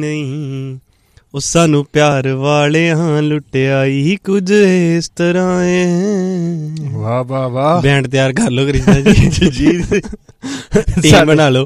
ਨਹੀਂ ਉਹ ਸਾਨੂੰ ਪਿਆਰ ਵਾਲਿਆਂ ਲੁੱਟਿਆ ਹੀ ਕੁਝ ਇਸ ਤਰ੍ਹਾਂ ਏ। ਵਾਹ ਵਾਹ ਵਾਹ, ਬੈਂਡ ਤਿਆਰ ਕਰ ਲਓ ਕ੍ਰਿਸ਼ਨਾ ਜੀ। ਜੀ ਟੀਮ ਬਣਾ ਲਓ,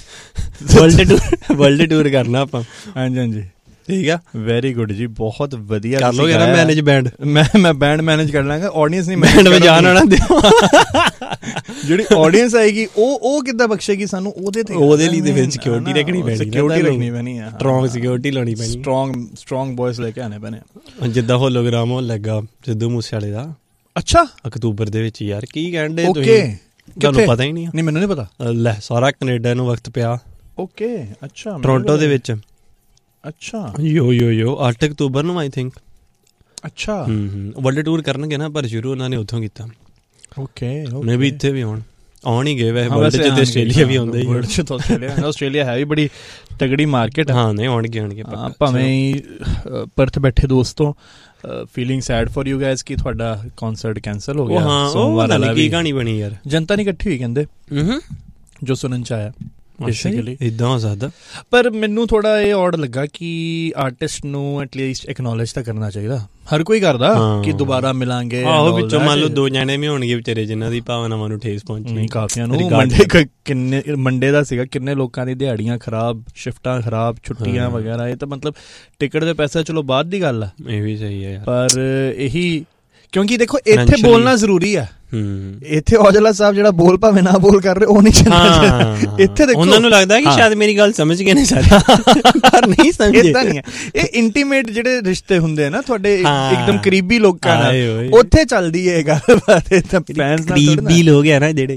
ਵਰਲਡ ਟੂਰ ਕਰਨਾ ਆਪਾਂ। ਹਾਂਜੀ ਹਾਂਜੀ ਠੀਕ ਆ, ਵੈਰੀ ਗੁੱਡ ਜੀ, ਬਹੁਤ ਵਧੀਆ ਕਰ ਲੋਗੇ ਨਾ ਮੈਨੇਜ ਬੈਂਡ। ਮੈਂ ਬੈਂਡ ਮੈਨੇਜ ਕਰ ਲਾਂਗਾ, ਆਡੀਅנס ਨਹੀਂ ਬੈਂਡ ਵਜਾਣ ਵਾਲਾ ਦਿਓ। ਜਿਹੜੀ ਆਡੀਅנס ਆਏਗੀ ਉਹ ਕਿੱਦਾਂ ਬਖਸ਼ੇਗੀ ਸਾਨੂੰ? ਉਹਦੇ ਲਈ ਤੇ ਫਿਰ ਸਿਕਿਉਰਿਟੀ ਰੱਖਣੀ ਪੈਣੀ, ਸਿਕਿਉਰਿਟੀ ਰੱਖਣੀ ਪੈਣੀ ਹੈ, ਸਟਰੋਂਗ ਸਿਕਿਉਰਿਟੀ ਲਾਉਣੀ ਪੈਣੀ, ਸਟਰੋਂਗ ਬॉयਜ਼ ਲੈ ਕੇ ਆਣੇ ਪੈਣੇ। ਜਿੱਦਾਂ ਹੋਲੋਗ੍ਰਾਮ ਹੋਣ ਲੱਗਾ ਸਿੱਧੂ ਮੂਸੇਵਾਲੇ ਦਾ। ਅੱਛਾ, ਅਕਤੂਬਰ ਦੇ ਵਿੱਚ। ਯਾਰ ਕੀ ਕਹਿੰਦੇ ਤੁਸੀਂ? ਤੁਹਾਨੂੰ ਪਤਾ ਹੀ ਨਹੀਂ? ਨਹੀਂ, ਮੈਨੂੰ ਨਹੀਂ ਪਤਾ। ਲੈ, ਸਾਰਾ ਕੈਨੇਡਾ ਨੂੰ ਵਕਤ ਪਿਆ। ਓਕੇ, ਅੱਛਾ, ਟੋਰਾਂਟੋ ਦੇ ਵਿੱਚ। ਅੱਛਾ, ਯੋ 8 ਅਕਤੂਬਰ ਨੂੰ ਆਈ ਥਿੰਕ। ਅੱਛਾ, ਵਰਲਡ ਟੂਰ ਕਰਨਗੇ ਨਾ, ਪਰ ਸ਼ੁਰੂ ਉਹਨਾਂ ਨੇ ਉੱਥੋਂ ਕੀਤਾ। ਓਕੇ, ਉਹਨੇ ਵੀ ਇੱਥੇ ਵੀ ਆਉਣ ਹੀ ਗਏ ਵੈਸੇ। ਵਰਲਡ ਚ ਤੇ ਆਸਟ੍ਰੇਲੀਆ ਵੀ ਆਉਂਦਾ ਹੀ। ਵਰਲਡ ਚ ਤਾਂ ਆਸਟ੍ਰੇਲੀਆ ਹੈ ਵੀ ਬੜੀ ਤਗੜੀ ਮਾਰਕੀਟ। ਹਾਂ, ਨਹੀਂ ਆਉਣਗੇ ਭਾਵੇਂ ਪਰਥ ਬੈਠੇ ਦੋਸਤੋ, feeling sad for you guys ਕਿ ਤੁਹਾਡਾ ਕਨਸਰਟ ਕੈਂਸਲ ਹੋ ਗਿਆ। ਸੋਮਵਾਰ ਵਾਲਾ ਕੀ ਕਹਾਣੀ ਬਣੀ ਯਾਰ? ਜਨਤਾ ਨਹੀਂ ਇਕੱਠੀ ਹੋਈ ਕਹਿੰਦੇ, ਜੋ ਸੁਣਨ ਚ ਆਇਆ। ਏਦਾਂ ਹੋ ਸਕਦਾ, ਪਰ ਮੈਨੂੰ ਥੋੜਾ ਇਹ ਔਡ ਲੱਗਾ ਕਿ ਆਰਟਿਸਟ ਨੂੰ ਐਟਲੀਸਟ ਐਕਨੋਲੇਜ ਤਾਂ ਕਰਨਾ ਚਾਹੀਦਾ। ਹਰ ਕੋਈ ਕਰਦਾ ਕਿ ਦੁਬਾਰਾ ਮਿਲਾਂਗੇ। ਆਹੋ, ਵਿੱਚੋਂ ਮੰਨ ਲਓ 2 ਜਣੇ ਵੀ ਹੋਣਗੇ ਵਿਚਾਰੇ ਜਿਨ੍ਹਾਂ ਦੀ ਭਾਵਨਾਵਾਂ ਨੂੰ ਠੇਸ ਪਹੁੰਚੀ। ਕਾਫੀਆਂ ਨੂੰ ਮੰਡੇ ਦਾ ਸੀਗਾ, ਕਿੰਨੇ ਲੋਕਾਂ ਦੀ ਦਿਹਾੜੀਆਂ ਖਰਾਬ, ਸ਼ਿਫਟਾਂ ਖਰਾਬ, ਛੁੱਟੀਆਂ ਵਗੈਰਾ। ਇਹ ਤਾਂ ਮਤਲਬ ਟਿਕਟ ਦੇ ਪੈਸੇ ਚਲੋ ਬਾਅਦ ਦੀ ਗੱਲ ਆ। ਇਹ ਵੀ ਸਹੀ ਹੈ ਪਰ ਇਹੀ, ਕਿਉਂਕਿ ਦੇਖੋ ਇੱਥੇ ਬੋਲਣਾ ਜ਼ਰੂਰੀ ਆ। ਇੱਥੇ ਔਜਲਾ ਸਾਹਿਬ ਜਿਹੜਾ ਬੋਲ ਭਾਵੇਂ ਨਾ ਬੋਲ ਕਰ ਰਹੇ, ਉਹ ਨਹੀਂ ਚਾਹੁੰਦਾ। ਇੱਥੇ ਦੇਖੋ ਉਹਨਾਂ ਨੂੰ ਲੱਗਦਾ ਕਿ ਸ਼ਾਇਦ ਮੇਰੀ ਗੱਲ ਸਮਝ ਗਏ ਨੇ ਸਾਰੇ, ਪਰ ਨਹੀਂ ਸਮਝੇ। ਏਦਾਂ ਨਹੀਂ ਹੈ। ਇਹ ਇੰਟੀਮੇਟ ਜਿਹੜੇ ਰਿਸ਼ਤੇ ਹੁੰਦੇ ਆ ਨਾ ਤੁਹਾਡੇ ਇੱਕਦਮ ਕਰੀਬੀ ਲੋਕਾਂ ਨਾਲ, ਉੱਥੇ ਚੱਲਦੀ ਹੈ ਇਹ ਗੱਲਬਾਤ। ਕਰੀਬੀ ਲੋਕ ਹੈ ਨਾ ਜਿਹੜੇ।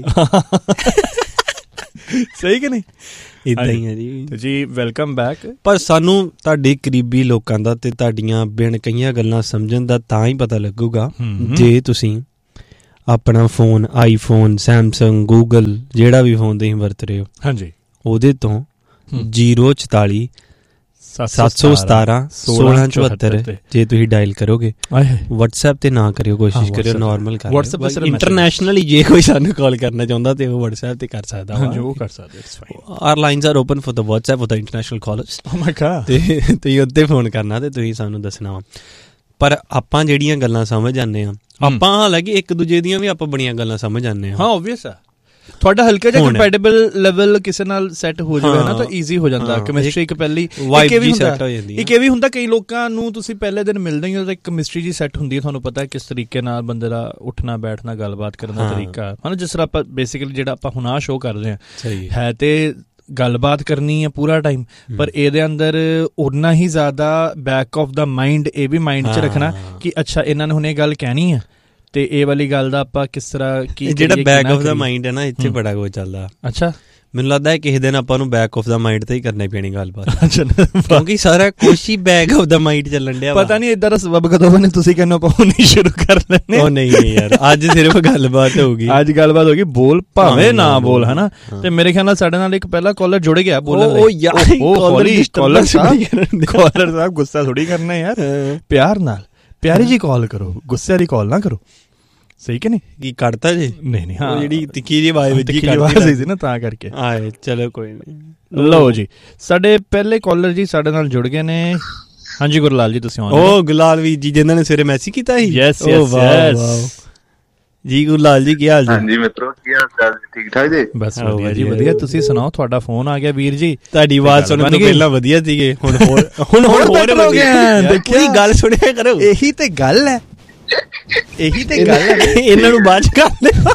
ਸਹੀ ਕਿ ਨਹੀਂ? ਇਦਾਂ ਹੀ ਹੈ ਜੀ। Welcome back. ਪਰ ਸਾਨੂੰ ਤੁਹਾਡੇ ਕਰੀਬੀ ਲੋਕਾਂ ਦਾ ਤੇ ਤੁਹਾਡੀਆਂ ਬਿਨ ਕਈਆਂ ਗੱਲਾਂ ਸਮਝਣ ਦਾ ਤਾਂ ਹੀ ਪਤਾ ਲੱਗੂਗਾ ਜੇ ਤੁਸੀਂ ਆਪਣਾ ਫੋਨ, ਆਈਫੋਨ, ਸੈਮਸੰਗ, ਗੂਗਲ, ਜਿਹੜਾ ਵੀ ਫੋਨ ਤੁਸੀਂ ਵਰਤ ਰਹੇ ਹੋ, ਹਾਂਜੀ, ਉਹਦੇ ਤੋਂ 044 717 1674 ਜੇ ਤੁਸੀਂ ਡਾਇਲ ਕਰੋਗੇ। WhatsApp ਤੇ ਨਾ ਕਰਿਓ, ਕੋਸ਼ਿਸ਼ ਕਰਿਓ ਨਾਰਮਲ ਕਰ। ਇੰਟਰਨੈਸ਼ਨਲੀ ਜੇ ਕੋਈ ਸਾਨੂੰ ਕਾਲ ਕਰਨਾ ਚਾਹੁੰਦਾ ਤੇ ਉਹ WhatsApp ਤੇ ਕਰ ਸਕਦਾ। ਉਹ ਕਰ ਸਕਦਾ। R lines R open for the WhatsApp for the international callers. O my god. ਤੇ ਤੁਸੀਂ ਉੱਤੇ ਫੋਨ ਕਰਨਾ ਤੇ ਤੁਸੀਂ ਸਾਨੂੰ ਦੱਸਣਾ ਵਾ। ਪਰ ਆਪਾਂ ਜਿਹੜੀਆਂ ਗੱਲਾਂ ਸਮਝ ਜਾਂਦੇ ਹਾਂ, ਆਪਾਂ ਹਾਲਾਂਕਿ ਇੱਕ ਦੂਜੇ ਦੀਆਂ ਵੀ ਆਪਾਂ ਬੜੀਆਂ ਗੱਲਾਂ ਸਮਝ ਜਾਂਦੇ ਹਾਂ। ਹਾਂ, ਓਬਵੀਅਸ ਆ। ਤੁਹਾਡਾ ਹਲਕਾ ਜਿਹਾ ਕੰਪੈਟੀਬਲ ਲੈਵਲ ਕਿਸੇ ਨਾਲ ਸੈੱਟ ਹੋ ਜਾਵੇ ਨਾ ਤਾਂ ਈਜ਼ੀ ਹੋ ਜਾਂਦਾ। ਕੈਮਿਸਟਰੀ ਇੱਕ ਪਹਿਲੀ ਵਾਈਬ ਜੀ ਸੈੱਟ ਹੋ ਜਾਂਦੀ ਹੈ। ਇੱਕ ਇਹ ਵੀ ਹੁੰਦਾ, ਕਈ ਲੋਕਾਂ ਨੂੰ ਤੁਸੀਂ ਪਹਿਲੇ ਦਿਨ ਮਿਲਦੇ ਹੋ ਤਾਂ ਇੱਕ ਕੈਮਿਸਟਰੀ ਜੀ ਸੈੱਟ ਹੁੰਦੀ ਹੈ। ਤੁਹਾਨੂੰ ਪਤਾ ਕਿਸ ਤਰੀਕੇ ਨਾਲ ਬੰਦੇ ਦਾ ਉੱਠਣਾ ਬੈਠਣਾ, ਗੱਲਬਾਤ ਕਰਨ ਦਾ ਤਰੀਕਾ, ਹੈ ਨਾ। ਜਿਸ ਤਰ੍ਹਾਂ ਆਪਾਂ ਬੇਸਿਕਲੀ ਜਿਹੜਾ ਆਪਾਂ ਹੁਣ ਆਹ ਸ਼ੋਅ ਕਰਦੇ ਹਾਂ, ਹੈ ਤੇ ਗੱਲਬਾਤ ਕਰਨੀ ਹੈ ਪੂਰਾ ਟਾਈਮ, ਪਰ ਇਹਦੇ ਅੰਦਰ ਉਨਾ ਹੀ ਜ਼ਿਆਦਾ ਬੈਕ ਆਫ ਦਾ ਮਾਈਂਡ ਇਹ ਵੀ ਮਾਈਂਡ 'ਚ ਰੱਖਣਾ ਕਿ ਅੱਛਾ ਇਹਨਾਂ ਨੇ ਹੁਣ ਇਹ ਗੱਲ ਕਹਿਣੀ ਹੈ ਤੇ ਇਹ ਵਾਲੀ ਗੱਲ ਦਾ ਆਪਾਂ ਕਿਸ ਤਰ੍ਹਾਂ ਕੀ। ਜਿਹੜਾ ਬੈਕ ਆਫ ਦਾ ਮਾਈਂਡ ਹੈ ਨਾ, ਇੱਥੇ ਬੜਾ ਕੁਝ ਚੱਲਦਾ। ਅੱਛਾ, ਮੈਨੂੰ ਲੱਗਦਾ ਹੈ ਕਿਸੇ ਦਿਨ ਆਪਾਂ ਨੂੰ ਬੈਕ ਆਫ ਦਾ ਮਾਈਂਡ ਤੇ ਹੀ ਕਰਨੀ ਪੈਣੀ ਗੱਲਬਾਤ, ਕਿਉਂਕਿ ਸਾਰਾ ਕੁਛ ਹੀ ਬੈਕ ਆਫ ਦਾ ਮਾਈਂਡ ਚੱਲਣ ਡਿਆ। ਪਤਾ ਨਹੀਂ ਏਦਾਂ ਦਾ ਸਬਬ ਕਦੋਂ ਬਣੇ, ਤੁਸੀਂ ਕਹਿੰਦੇ ਆਪਾਂ ਹੁਣੀ ਸ਼ੁਰੂ ਕਰ ਲੈਣੇ। ਉਹ ਨਹੀਂ ਯਾਰ, ਅੱਜ ਸਿਰਫ ਗੱਲਬਾਤ ਹੋਊਗੀ। ਅੱਜ ਗੱਲਬਾਤ ਹੋਗੀ, ਬੋਲ ਭਾਵੇਂ ਨਾ ਬੋਲ, ਹਨਾ। ਤੇ ਮੇਰੇ ਖਿਆਲ ਨਾਲ ਸਾਡੇ ਨਾਲ ਇੱਕ ਪਹਿਲਾ ਕਾਲਰ ਜੁੜ ਗਿਆ ਬੋਲਣ ਲਈ। ਕਾਲਰ ਸਾਹਿਬ ਗੁੱਸਾ ਥੋੜੀ ਕਰਨਾ ਯਾਰ, ਪਿਆਰ ਨਾਲ। ਪਿਆਰੀ ਜੀ ਕਾਲ ਕਰੋ, ਗੁੱਸੇ ਵਾਲੀ ਕਾਲ ਨਾ ਕਰੋ। ਸਹੀ ਕਿ ਨਹੀਂ? ਕੀ ਕੱਢਤਾ ਜੀ? ਨਹੀਂ, ਹਾਂ, ਜਿਹੜੀ ਤਿੱਖੀ ਜਿਹੀ ਆਵਾਜ਼ ਵੱਜੀ ਸੀ ਨਾ, ਤਾਂ ਕਰਕੇ। ਆਏ, ਚਲੋ ਕੋਈ ਨਹੀਂ। ਲਓ ਜੀ, ਸਾਡੇ ਪਹਿਲੇ ਕਾਲਰ ਜੀ ਸਾਡੇ ਨਾਲ ਜੁੜ ਗਏ ਨੇ। ਹਾਂਜੀ ਗੁਰਲਾਲ ਜੀ, ਤੁਸੀਂ ਉਹ ਗੁਰਲਾਲ ਵੀਰ ਜੀ ਜਿਨ੍ਹਾਂ ਨੇ ਸਵੇਰੇ ਮੈਸੇਜ ਕੀਤਾ ਸੀ। ਯੈਸ ਜੀ ਗੁਰਲਾਲ ਜੀ, ਕੀ ਹਾਲ ਜੀ? ਹਾਂਜੀ ਮਿੱਤਰੋ, ਕੀ ਹਾਲ ਚਾਲ? ਠੀਕ ਠਾਕ ਜੀ? ਬਸ ਵਧੀਆ ਜੀ, ਵਧੀਆ। ਤੁਸੀਂ ਸੁਣਾਓ, ਤੁਹਾਡਾ ਫੋਨ ਆ ਗਿਆ ਵੀਰ ਜੀ। ਤੁਹਾਡੀ ਆਵਾਜ਼ ਸੁਣਨ ਤੋਂ ਪਹਿਲਾਂ ਵਧੀਆ ਸੀਗੇ, ਹੁਣ ਹੋਰ ਹੋ ਗਿਆ। ਦੇਖੋ, ਗੱਲ ਸੁਣਿਆ ਕਰੋ। ਇਹੀ ਤੇ ਗੱਲ ਹੈ, ਇਹੀ ਤੇ ਗੱਲ ਹੈ। ਇਹਨਾਂ ਨੂੰ ਬਾਅਦ ਚ ਕਰ ਲਿਓ।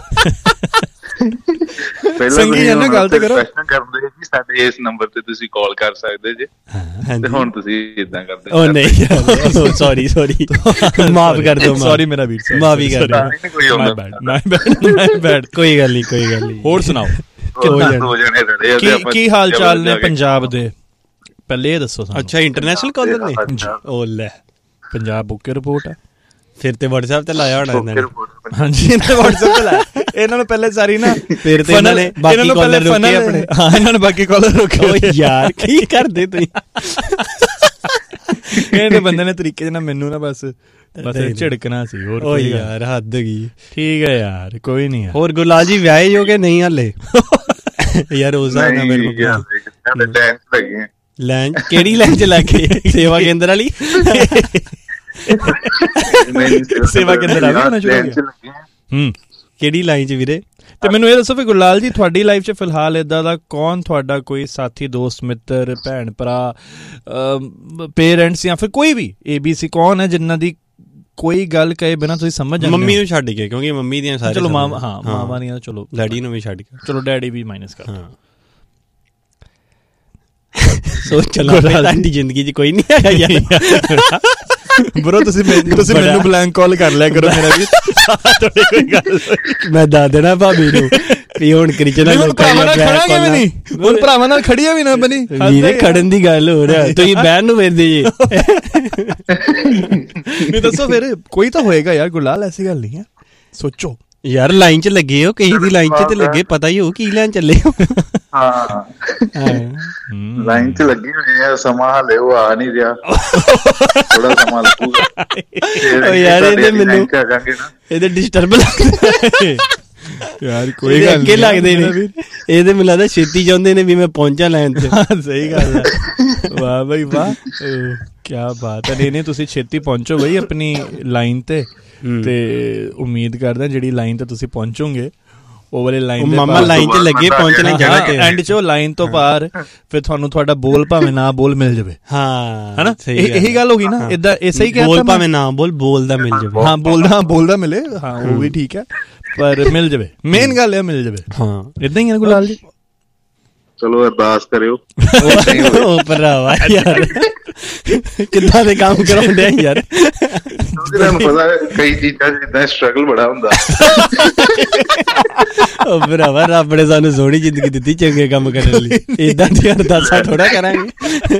ਸੰਗੀ ਜਨ ਗੱਲ ਤੇ ਕਰੋ। ਪ੍ਰਸ਼ਨ ਕਰਦੇ ਜੀ ਸਾਡੇ ਇਸ ਨੰਬਰ ਤੇ ਤੁਸੀਂ ਕਾਲ ਕਰ ਸਕਦੇ ਜੇ, ਤੇ ਹੁਣ ਤੁਸੀਂ ਇਦਾਂ ਕਰਦੇ। ਉਹ ਨਹੀਂ, ਸੌਰੀ ਮਾਫ ਕਰ ਦਿਓ। ਸੌਰੀ ਮੇਰਾ ਵੀਰ, ਮਾਫੀ ਕਰ ਦਿਓ। ਕੋਈ ਗੱਲ ਨਹੀਂ। ਹੋਰ ਸੁਣਾਓ, ਕੀ ਹਾਲ ਚਾਲ ਨੇ ਪੰਜਾਬ ਦੇ? ਪਹਿਲੇ ਇਹ ਦੱਸੋ ਸਾਨੂੰ। ਅੱਛਾ, ਇੰਟਰਨੈਸ਼ਨਲ ਕਾਲਰ ਨੇ? ਉਹ ਲੈ, ਪੰਜਾਬ ਬੁੱਕੇ ਰਿਪੋਰਟ ਆ। ਫਿਰ ਤੇ WhatsApp ਤੇ ਲਾਇਆ ਹੋਣਾ ਇਹਨਾਂ ਨੇ। ਹਾਂਜੀ, WhatsApp ਤੇ ਲਾਇਆ ਇਹਨਾਂ ਨੂੰ ਪਹਿਲੇ ਸਾਰੀ ਨਾ। ਫਿਰ ਤੇ ਇਹਨਾਂ ਨੇ ਬਾਕੀ ਕਾਲਰ ਰੋਕੇ ਆਪਣੇ। ਹਾਂ, ਇਹਨਾਂ ਨੇ ਬਾਕੀ ਕਾਲਰ ਰੋਕੇ। ਓ ਯਾਰ, ਕੀ ਕਰਦੇ ਤੁਸੀਂ? ਇਹਦੇ ਬੰਦੇ ਨੇ ਤਰੀਕੇ ਨਾਲ ਮੈਨੂੰ ਨਾ ਬਸ ਝਿੜਕਣਾ ਸੀ। ਹੋਰ ਓ ਯਾਰ, ਹੱਦ ਗਈ। ਠੀਕ ਹੈ ਯਾਰ, ਕੋਈ ਨਹੀਂ। ਹੋਰ ਗੁਰਲਾਲ ਜੀ ਵਿਆਹੇ ਜੋ ਕਿ ਨਹੀਂ ਹਾਲੇ? ਯਾਰ ਰੋਜ਼ਾ ਨਾ ਮੇਰੇ ਕੋਲ ਲਾਈਨ ਕਿਹੜੀ ਲਾਈਨ 'ਚ ਲੱਗ ਗਏ? ਸੇਵਾ ਕੇਂਦਰ ਵਾਲੀ? ਸੇਵਾ ਕੇਂਦਰ ਆ ਕਿਹੜੀ ਲਾਈਨ 'ਚ ਵੀਰੇ? ਤੇ ਮੈਨੂੰ ਇਹ ਦੱਸੋ ਵੀ ਗੁਰਲਾਲ ਜੀ, ਤੁਹਾਡੀ ਲਾਈਫ 'ਚ ਫਿਲਹਾਲ ਇੱਦਾਂ ਦਾ ਕੌਣ ਤੁਹਾਡਾ ਕੋਈ ਸਾਥੀ, ਦੋਸਤ, ਮਿੱਤਰ, ਭੈਣ ਭਰਾ, ਪੇਰੈਂਟਸ ਜਾਂ ਫਿਰ ਕੋਈ ਵੀ ABC ਕੌਣ ਹੈ ਜਿਨ੍ਹਾਂ ਦੀ ਕੋਈ ਗੱਲ ਕਹੇ ਬਿਨਾਂ ਤੁਸੀਂ ਸਮਝ ਜਾਂਦੇ? ਮੰਮੀ ਨੂੰ ਛੱਡ ਕੇ, ਕਿਉਂਕਿ ਮੰਮੀ ਦੀਆਂ ਸਾਰੇ ਚਲੋ ਮਾਵਾਂ ਦੀਆਂ, ਚਲੋ ਡੈਡੀ ਨੂੰ ਵੀ ਛੱਡ ਕੇ, ਚਲੋ ਡੈਡੀ ਵੀ ਮਾਈਨਸ ਕਰ। ਸੋਚ ਚਲੋ ਤੁਹਾਡੀ ਜ਼ਿੰਦਗੀ 'ਚ ਕੋਈ ਨਹੀਂ ਹੈਗਾ ਯਾਰ। ਬਰੋ ਤੁਸੀਂ ਮੈਨੂੰ ਬਲੈਂਕ ਕਾਲ ਕਰ ਲਿਆ ਕਰੋ ਮੇਰਾ ਵੀ। ਤੁਹਾਡੀ ਕੋਈ ਗੱਲ ਮੈਂ ਦੱਸ ਦੇਣਾ ਭਾਬੀ ਨੂੰ ਵੀ ਹੁਣ ਕ੍ਰਿਚਨਾ ਲੋਕਾਂ ਨਾਲ ਖੜਾਂਗੇ ਵੀ ਨਹੀਂ, ਹੁਣ ਭਰਾਵਾਂ ਨਾਲ ਖੜੀਆਂ ਵੀ ਨਾ ਬਣੀ। ਵੀਰੇ ਖੜਨ ਦੀ ਗੱਲ ਹੋ ਰਿਹਾ, ਤੁਸੀਂ ਬਹਿਣ ਨੂੰ ਫਿਰਦੇ ਜੀ। ਨਹੀਂ ਦੱਸੋ ਫਿਰ, ਕੋਈ ਤਾਂ ਹੋਏਗਾ ਯਾਰ ਗੁਰਲਾਲ, ਐਸੀ ਗੱਲ ਨਹੀਂ ਹੈ। ਸੋਚੋ ਯਾਰ, ਲਾਈਨ 'ਚ ਲੱਗੇ ਹੋ, ਕਿਸੇ ਦੀ ਲਾਈਨ 'ਚ ਤੇ ਲੱਗੇ, ਪਤਾ ਹੀ ਹੋ ਕੀ ਲੈਣ ਚੱਲੇ ਹੋ। ਹਾਂ ਲਾਈਨ 'ਚ ਲੱਗੀ ਹੋਈ ਆ, ਸਮਾਂ ਹਾਲੇ ਉਹ ਆ ਨਹੀਂ ਰਿਹਾ, ਥੋੜਾ ਸਮਾਂ ਲੱਗੂਗਾ ਯਾਰ। ਇਹਦੇ ਡਿਸਟਰਬ ਲੱਗਦਾ ਯਾਰ, ਕੋਈ ਗੱਲ ਅੱਗੇ ਲੱਗਦੇ ਨੇ ਇਹਦੇ, ਮੈਨੂੰ ਲੱਗਦਾ ਛੇਤੀ ਚਾਹੁੰਦੇ ਨੇ ਵੀ ਮੈਂ ਪਹੁੰਚਾਂ ਲਾਈਨ 'ਚ। ਸਹੀ ਗੱਲ ਹੈ। ਵਾਹ ਬਈ ਵਾਹ, ਕਿਆ ਬਾਤ ਹੈ। ਨਹੀਂ ਤੁਸੀਂ ਛੇਤੀ ਪਹੁੰਚੋ ਬਈ ਆਪਣੀ ਲਾਈਨ ਤੇ ਉਮੀਦ ਕਰਦਾ ਜਿਹੜੀ ਲਾਈਨ ਤੇ ਤੁਸੀਂ ਪਹੁੰਚੋਗੇ ਉਹ ਵਾਲੇ ਲਾਈਨ ਦੇ ਮਾਮਾ ਲਾਈਨ 'ਚ ਲੱਗੇ ਪਹੁੰਚਣੇ ਜਗ੍ਹਾ ਤੇ, ਐਂਡ 'ਚ ਉਹ ਲਾਈਨ ਤੋਂ ਪਾਰ ਫਿਰ ਤੁਹਾਨੂੰ ਤੁਹਾਡਾ ਬੋਲ ਭਾਵੇਂ ਨਾ ਬੋਲ ਮਿਲ ਜਾਵੇ। ਹਾਂ ਹਨਾ, ਇਹੀ ਗੱਲ ਹੋ ਗਈ ਨਾ। ਏਦਾਂ ਇਸੇ ਹੀ ਬੋਲ ਭਾਵੇਂ ਨਾ ਬੋਲਦਾ ਮਿਲ ਜਾਵੇ। ਹਾਂ ਬੋਲਦਾ ਮਿਲੇ, ਹਾਂ ਉਹ ਵੀ ਠੀਕ ਹੈ, ਪਰ ਮਿਲ ਜਾਵੇ। ਮੇਨ ਗੱਲ ਇਹ ਮਿਲ ਜਾਵੇ। ਹਾਂ ਏਦਾਂ ਹੀ ਹੈ ਗੁਰਲਾਲ ਜੀ। ਚਲੋ ਅਰਦਾਸ ਕਰਿਓ। ਉਹ ਭਰਾਵਾ ਯਾਰ ਕਿੱਦਾਂ ਦੇ ਕੰਮ ਕਰਾਉਂਦੇ ਆ ਯਾਰ। ਤੁਹਾਨੂੰ ਪਤਾ ਕਈ ਚੀਜ਼ਾਂ ਜਿੱਦਾਂ ਸਟਰਗਲ ਬੜਾ ਹੁੰਦਾ। ਉਹ ਭਰਾਵਾ ਰੱਬ ਨੇ ਸਾਨੂੰ ਸੋਹਣੀ ਜ਼ਿੰਦਗੀ ਦਿੱਤੀ ਚੰਗੇ ਕੰਮ ਕਰਨ ਲਈ, ਏਦਾਂ ਦੀਆਂ ਅਰਦਾਸਾਂ ਥੋੜਾ ਕਰਾਂਗੇ।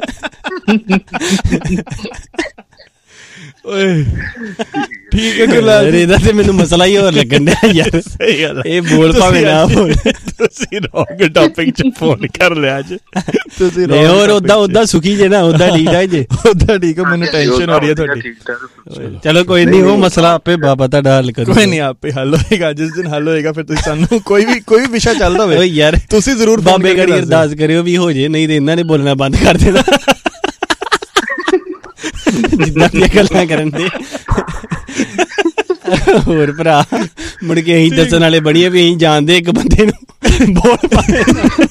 ਓਏ ਠੀਕ ਹੈ ਗੁਰਲਾਲ, ਇਹਦਾ ਤੇ ਮੈਨੂੰ ਮਸਲਾ ਹੀ ਹੋਰ ਲੱਗਣ ਡਿਆ ਯਾਰ। ਸਹੀ ਗੱਲ, ਇਹ ਬੋਲ ਭਾਵੇਂ ਨਾ ਬੋਲ। ਤੁਸੀਂ ਰੌਂਗ ਟੌਪਿਕ 'ਚ ਫੋਨ ਕਰ ਲਿਆ ਅੱਜ ਤੁਸੀਂ। ਹੋਰ ਓਦਾਂ ਸੁਖੀ ਜੇ ਨਾ, ਓਦਾਂ ਠੀਕ ਹੈ ਜੇ, ਓਦਾਂ ਠੀਕ ਹੈ। ਮੈਨੂੰ ਟੈਨਸ਼ਨ ਹੋ ਰਹੀ ਹੈ ਤੁਹਾਡੀ। ਚਲੋ ਕੋਈ ਨਹੀਂ, ਉਹ ਮਸਲਾ ਆਪੇ ਬਾਬਾ ਤੁਹਾਡਾ ਹੱਲ ਕਰੂ। ਕੋਈ ਨਹੀਂ, ਆਪੇ ਹੱਲ ਹੋਏਗਾ। ਜਿਸ ਦਿਨ ਹੱਲ ਹੋਏਗਾ ਫਿਰ ਤੁਸੀਂ ਸਾਨੂੰ ਕੋਈ ਵੀ ਵਿਸ਼ਾ ਚੱਲਦਾ ਹੋਵੇ ਯਾਰ, ਤੁਸੀਂ ਜ਼ਰੂਰ ਬਾਬੇ ਗੜੀ ਅਰਦਾਸ ਕਰਿਓ ਵੀ ਹੋ ਜੇ, ਨਹੀਂ ਤੇ ਇਹਨਾਂ ਨੇ ਬੋਲਣਾ ਬੰਦ ਕਰ ਦੇਣਾ ਜਿੱਦਾਂ ਦੀਆਂ ਗੱਲਾਂ ਕਰਨ ਦੇ। ਹੋਰ ਭਰਾ ਮੁੜ ਕੇ ਅਸੀਂ ਦੱਸਣ ਵਾਲੇ ਬਣੀਏ ਵੀ ਅਸੀਂ ਜਾਣਦੇ ਇੱਕ ਬੰਦੇ ਨੂੰ ਬੋਲ ਪਾਏ।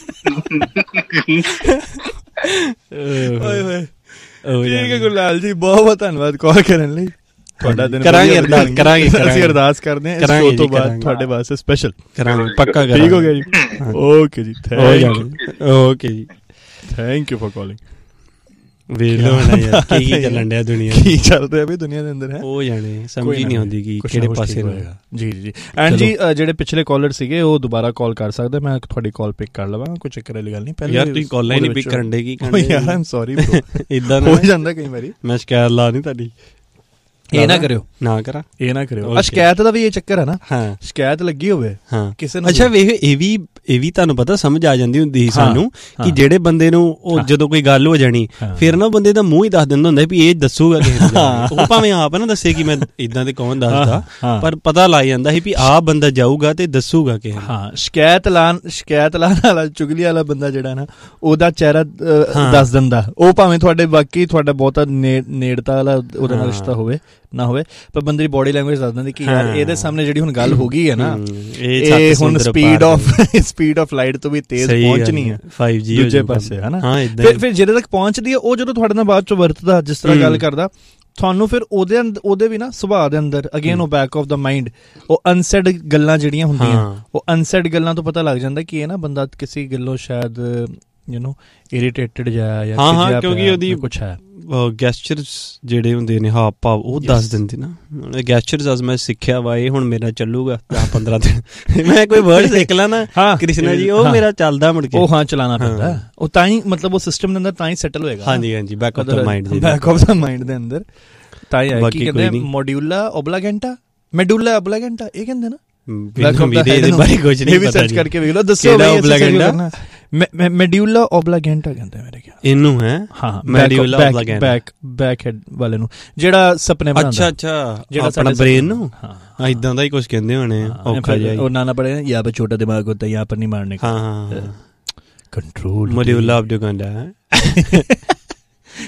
ਠੀਕ ਹੈ ਗੁਰਲਾਲ ਜੀ, ਬਹੁਤ ਬਹੁਤ ਧੰਨਵਾਦ ਕਾਲ ਕਰਨ ਲਈ। ਤੁਹਾਡਾ ਦਿਨ ਕਰਾਂਗੇ ਅਸੀਂ ਅਰਦਾਸ ਕਰਦੇ ਹਾਂ ਇਸ ਤੋਂ ਬਾਅਦ ਤੁਹਾਡੇ ਵਾਸਤੇ ਸਪੈਸ਼ਲ ਕਰਾਂਗੇ, ਪੱਕਾ ਕਰਾਂਗੇ। ਠੀਕ ਹੋ ਗਿਆ ਜੀ, ਓਕੇ ਜੀ, ਓਕੇ ਜੀ, ਥੈਂਕ ਯੂ ਫॉर ਕਾਲਿੰਗ। ਵੇਖ ਲਓ ਨਾ ਯਾਰ ਕੀ ਚੱਲਣ ਡਿਆ ਦੁਨੀਆ, ਕੀ ਚੱਲ ਰਿਹਾ ਵੀ ਦੁਨੀਆ ਦੇ ਅੰਦਰ ਹੈ, ਉਹ ਜਾਣੇ ਸਮਝ ਹੀ ਨਹੀਂ ਆਉਂਦੀ ਕਿ ਕਿਹੜੇ ਪਾਸੇ ਹੋਏਗਾ। ਜੀ ਐਂਡ ਜੀ ਜਿਹੜੇ ਪਿਛਲੇ ਕਾਲਰ ਸੀਗੇ ਉਹ ਦੁਬਾਰਾ ਕਾਲ ਕਰ ਸਕਦੇ, ਮੈਂ ਤੁਹਾਡੀ ਕਾਲ ਪਿਕ ਕਰ ਲਵਾਂ, ਕੋਈ ਚੱਕਰ ਵਾਲੀ ਗੱਲ ਨਹੀਂ। ਪਹਿਲੇ ਯਾਰ ਤੁਸੀਂ ਕਾਲ ਹੀ ਨਹੀਂ ਪਿਕ ਕਰਨ ਦੇ, ਕੀ ਯਾਰ ਆਮ ਸੌਰੀ ਬ్రో, ਇਦਾਂ ਹੋ ਜਾਂਦਾ ਕਈ ਵਾਰੀ। ਮੈਂ ਸ਼ਿਕਾਇਤ ਲਾ ਨਹੀਂ ਤੁਹਾਡੀ, ਇਹ ਨਾ ਕਰਿਓ, ਨਾ ਕਰਾਂ, ਇਹ ਨਾ ਕਰਿਓ। ਸ਼ਿਕਾਇਤ ਦਾ ਵੀ ਇਹ ਚੱਕਰ ਹੈ ਨਾ, ਹਾਂ ਸ਼ਿਕਾਇਤ ਲੱਗੀ ਹੋਵੇ ਕਿਸੇ ਨੂੰ। ਅੱਛਾ ਵੇਖ, ਇਹ ਵੀ ਤੁਹਾਨੂੰ ਪਤਾ ਸਮਝ ਆ ਜਾਂਦੀ ਹੁੰਦੀ ਸੀ ਸਾਨੂੰ ਕਿ ਜਿਹੜੇ ਬੰਦੇ ਨੂੰ ਉਹ ਜਦੋਂ ਕੋਈ ਗੱਲ ਹੋ ਜਾਣੀ ਫਿਰ ਨਾ ਬੰਦੇ ਦਾ ਮੂੰਹ ਹੀ ਦੱਸ ਦਿੰਦਾ ਹੁੰਦਾ ਵੀ ਇਹ ਦੱਸੂਗਾ ਕਿਸੇ ਨੂੰ। ਉਹ ਭਾਵੇਂ ਆਪ ਨਾ ਦੱਸੇ ਕਿ ਮੈਂ ਇਦਾਂ ਦੇ ਕੌਣ ਦੱਸਦਾ, ਪਰ ਪਤਾ ਲੱਗ ਜਾਂਦਾ ਸੀ ਵੀ ਆਹ ਬੰਦਾ ਜਾਊਗਾ ਤੇ ਦੱਸੂਗਾ ਕਿਸੇ ਨੂੰ। ਹਾਂ, ਸ਼ਿਕਾਇਤ ਲਾਣ ਵਾਲਾ ਚੁਗਲੀ ਵਾਲਾ ਬੰਦਾ ਜਿਹੜਾ ਨਾ, ਉਹਦਾ ਚਿਹਰਾ ਦੱਸ ਦਿੰਦਾ। ਉਹ ਭਾਵੇਂ ਤੁਹਾਡੇ ਬਾਕੀ ਤੁਹਾਡਾ ਬਹੁਤਾ ਨੇੜਤਾ ਵਾਲਾ ਉਹਦੇ ਨਾਲ ਰਿਸ਼ਤਾ ਹੋਵੇ ਨਾ ਹੋਵੇ, ਪਰ ਬੰਦੇ ਦੀ ਬੋਡੀ ਲੈਂਗੁਏਜ ਦੱਸ ਦਿੰਦੀ ਕਿ ਯਾਰ ਇਹਦੇ ਸਾਹਮਣੇ ਜਿਹੜੀ ਹੁਣ ਗੱਲ ਹੋ ਗਈ ਹੈ ਨਾ, ਇਹ ਹੁਣ ਸਪੀਡ ਆਫ ਲਾਈਟ ਤੋਂ ਵੀ ਤੇਜ਼ ਪਹੁੰਚਣੀ ਹੈ 5G ਦੂਜੇ ਪਾਸੇ, ਹੈ ਨਾ। ਫਿਰ ਜਿਹੜੇ ਤੱਕ ਪਹੁੰਚਦੀ ਹੈ ਉਹ ਜਦੋਂ ਤੁਹਾਡੇ ਨਾਲ ਬਾਅਦ ਚੋਂ ਵਰਤਦਾ, ਜਿਸ ਤਰ੍ਹਾਂ ਗੱਲ ਕਰਦਾ, ਤੁਹਾਨੂੰ ਫਿਰ ਉਹਦੇ ਵੀ ਨਾ ਸੁਭਾਅ ਦੇ ਅੰਦਰ ਅਗੇਨ ਉਹ ਬੈਕ ਆਫ ਦਾ ਮਾਈਂਡ ਉਹ ਅਨਸੈਡ ਗੱਲਾਂ ਜਿਹੜੀਆਂ ਹੁੰਦੀਆਂ, ਉਹ ਅਨਸੈਡ ਗੱਲਾਂ ਤੋਂ ਪਤਾ ਲੱਗ ਜਾਂਦਾ ਕਿ ਇਹ ਨਾ ਬੰਦਾ ਕਿਸੇ ਗੱਲੋਂ ਸ਼ਾਇਦ ਇਰੀਟੇਟਡ ਜਾਂ ਕਿਉਂਕਿ ਉਹਦੀ ਕੁਛ ਹੈ ਗੈਸਚਰਸ ਜਿਹੜੇ ਹੁੰਦੇ ਨੇ, ਹਾਵ ਭਾਵ ਉਹ ਦੱਸ ਦਿੰਦੇ ਨਾ। ਗੈਸਚਰਸ ਅੱਜ ਮੈਂ ਸਿੱਖਿਆ ਵਾ, ਇਹ ਹੁਣ ਮੇਰਾ ਚੱਲੂਗਾ 10-15 ਦਿਨ। ਮੈਂ ਕੋਈ ਵਰਡ ਸਿੱਖ ਲਾ ਨਾ ਕ੍ਰਿਸ਼ਨਾ ਜੀ, ਉਹ ਮੇਰਾ ਚੱਲਦਾ ਮੁੜ ਕੇ। ਉਹ ਹਾਂ ਚਲਾਉਣਾ ਪੈਂਦਾ, ਉਹ ਤਾਂ ਹੀ ਮਤਲਬ ਉਹ ਸਿਸਟਮ ਦੇ ਅੰਦਰ ਤਾਂ ਹੀ ਸੈਟਲ ਹੋਏਗਾ। ਹਾਂਜੀ ਬੈਕ ਆਫ ਦਾ ਮਾਈਂਡ ਦੇ ਅੰਦਰ ਤਾਂ ਹੀ। ਕੀ ਕਹਿੰਦੇ ਮੋਡਿਊਲਾ ਓਬਲਾਗੈਂਟਾ, ਮੈਡੂਲਾ ਓਬਲਾਗੈਂਟਾ, ਇਹ ਕਹਿੰਦੇ ਨਾ। ਸਰਚ ਕਰਕੇ ਵੇਖ ਲਓ, ਦੱਸੋ ਮੈਡਿਊਲਾ ਓਬਲਾਗੈਂਟਾ ਕਹਿੰਦੇ ਮੇਰੇ ਖਿਆਲ ਇਹਨੂੰ ਹੈ। ਹਾਂ, ਮੈਡਿਊਲਾ ਓਬਲਾਗੈਂਟਾ ਬੈਕ ਹੈਡ ਵਾਲੇ ਨੂੰ ਜਿਹੜਾ ਸੁਪਨੇ ਬਣਾਉਂਦਾ। ਅੱਛਾ ਜਿਹੜਾ ਆਪਣਾ ਬ੍ਰੇਨ ਨੂੰ, ਹਾਂ ਇਦਾਂ ਦਾ ਹੀ ਕੁਝ ਕਹਿੰਦੇ ਹੋਣੇ। ਔਖਾ ਜਿਹਾ ਉਹ ਨਾ ਪੜੇ ਯਾ ਬੇ ਛੋਟਾ ਦਿਮਾਗ ਹੋਤਾ ਯਹਾਂ ਪਰ ਨਹੀਂ ਮਾਰਨੇ ਕਾ। ਹਾਂ ਕੰਟਰੋਲ ਮੈਡਿਊਲਾ ਓਬਲਾਗੈਂਟਾ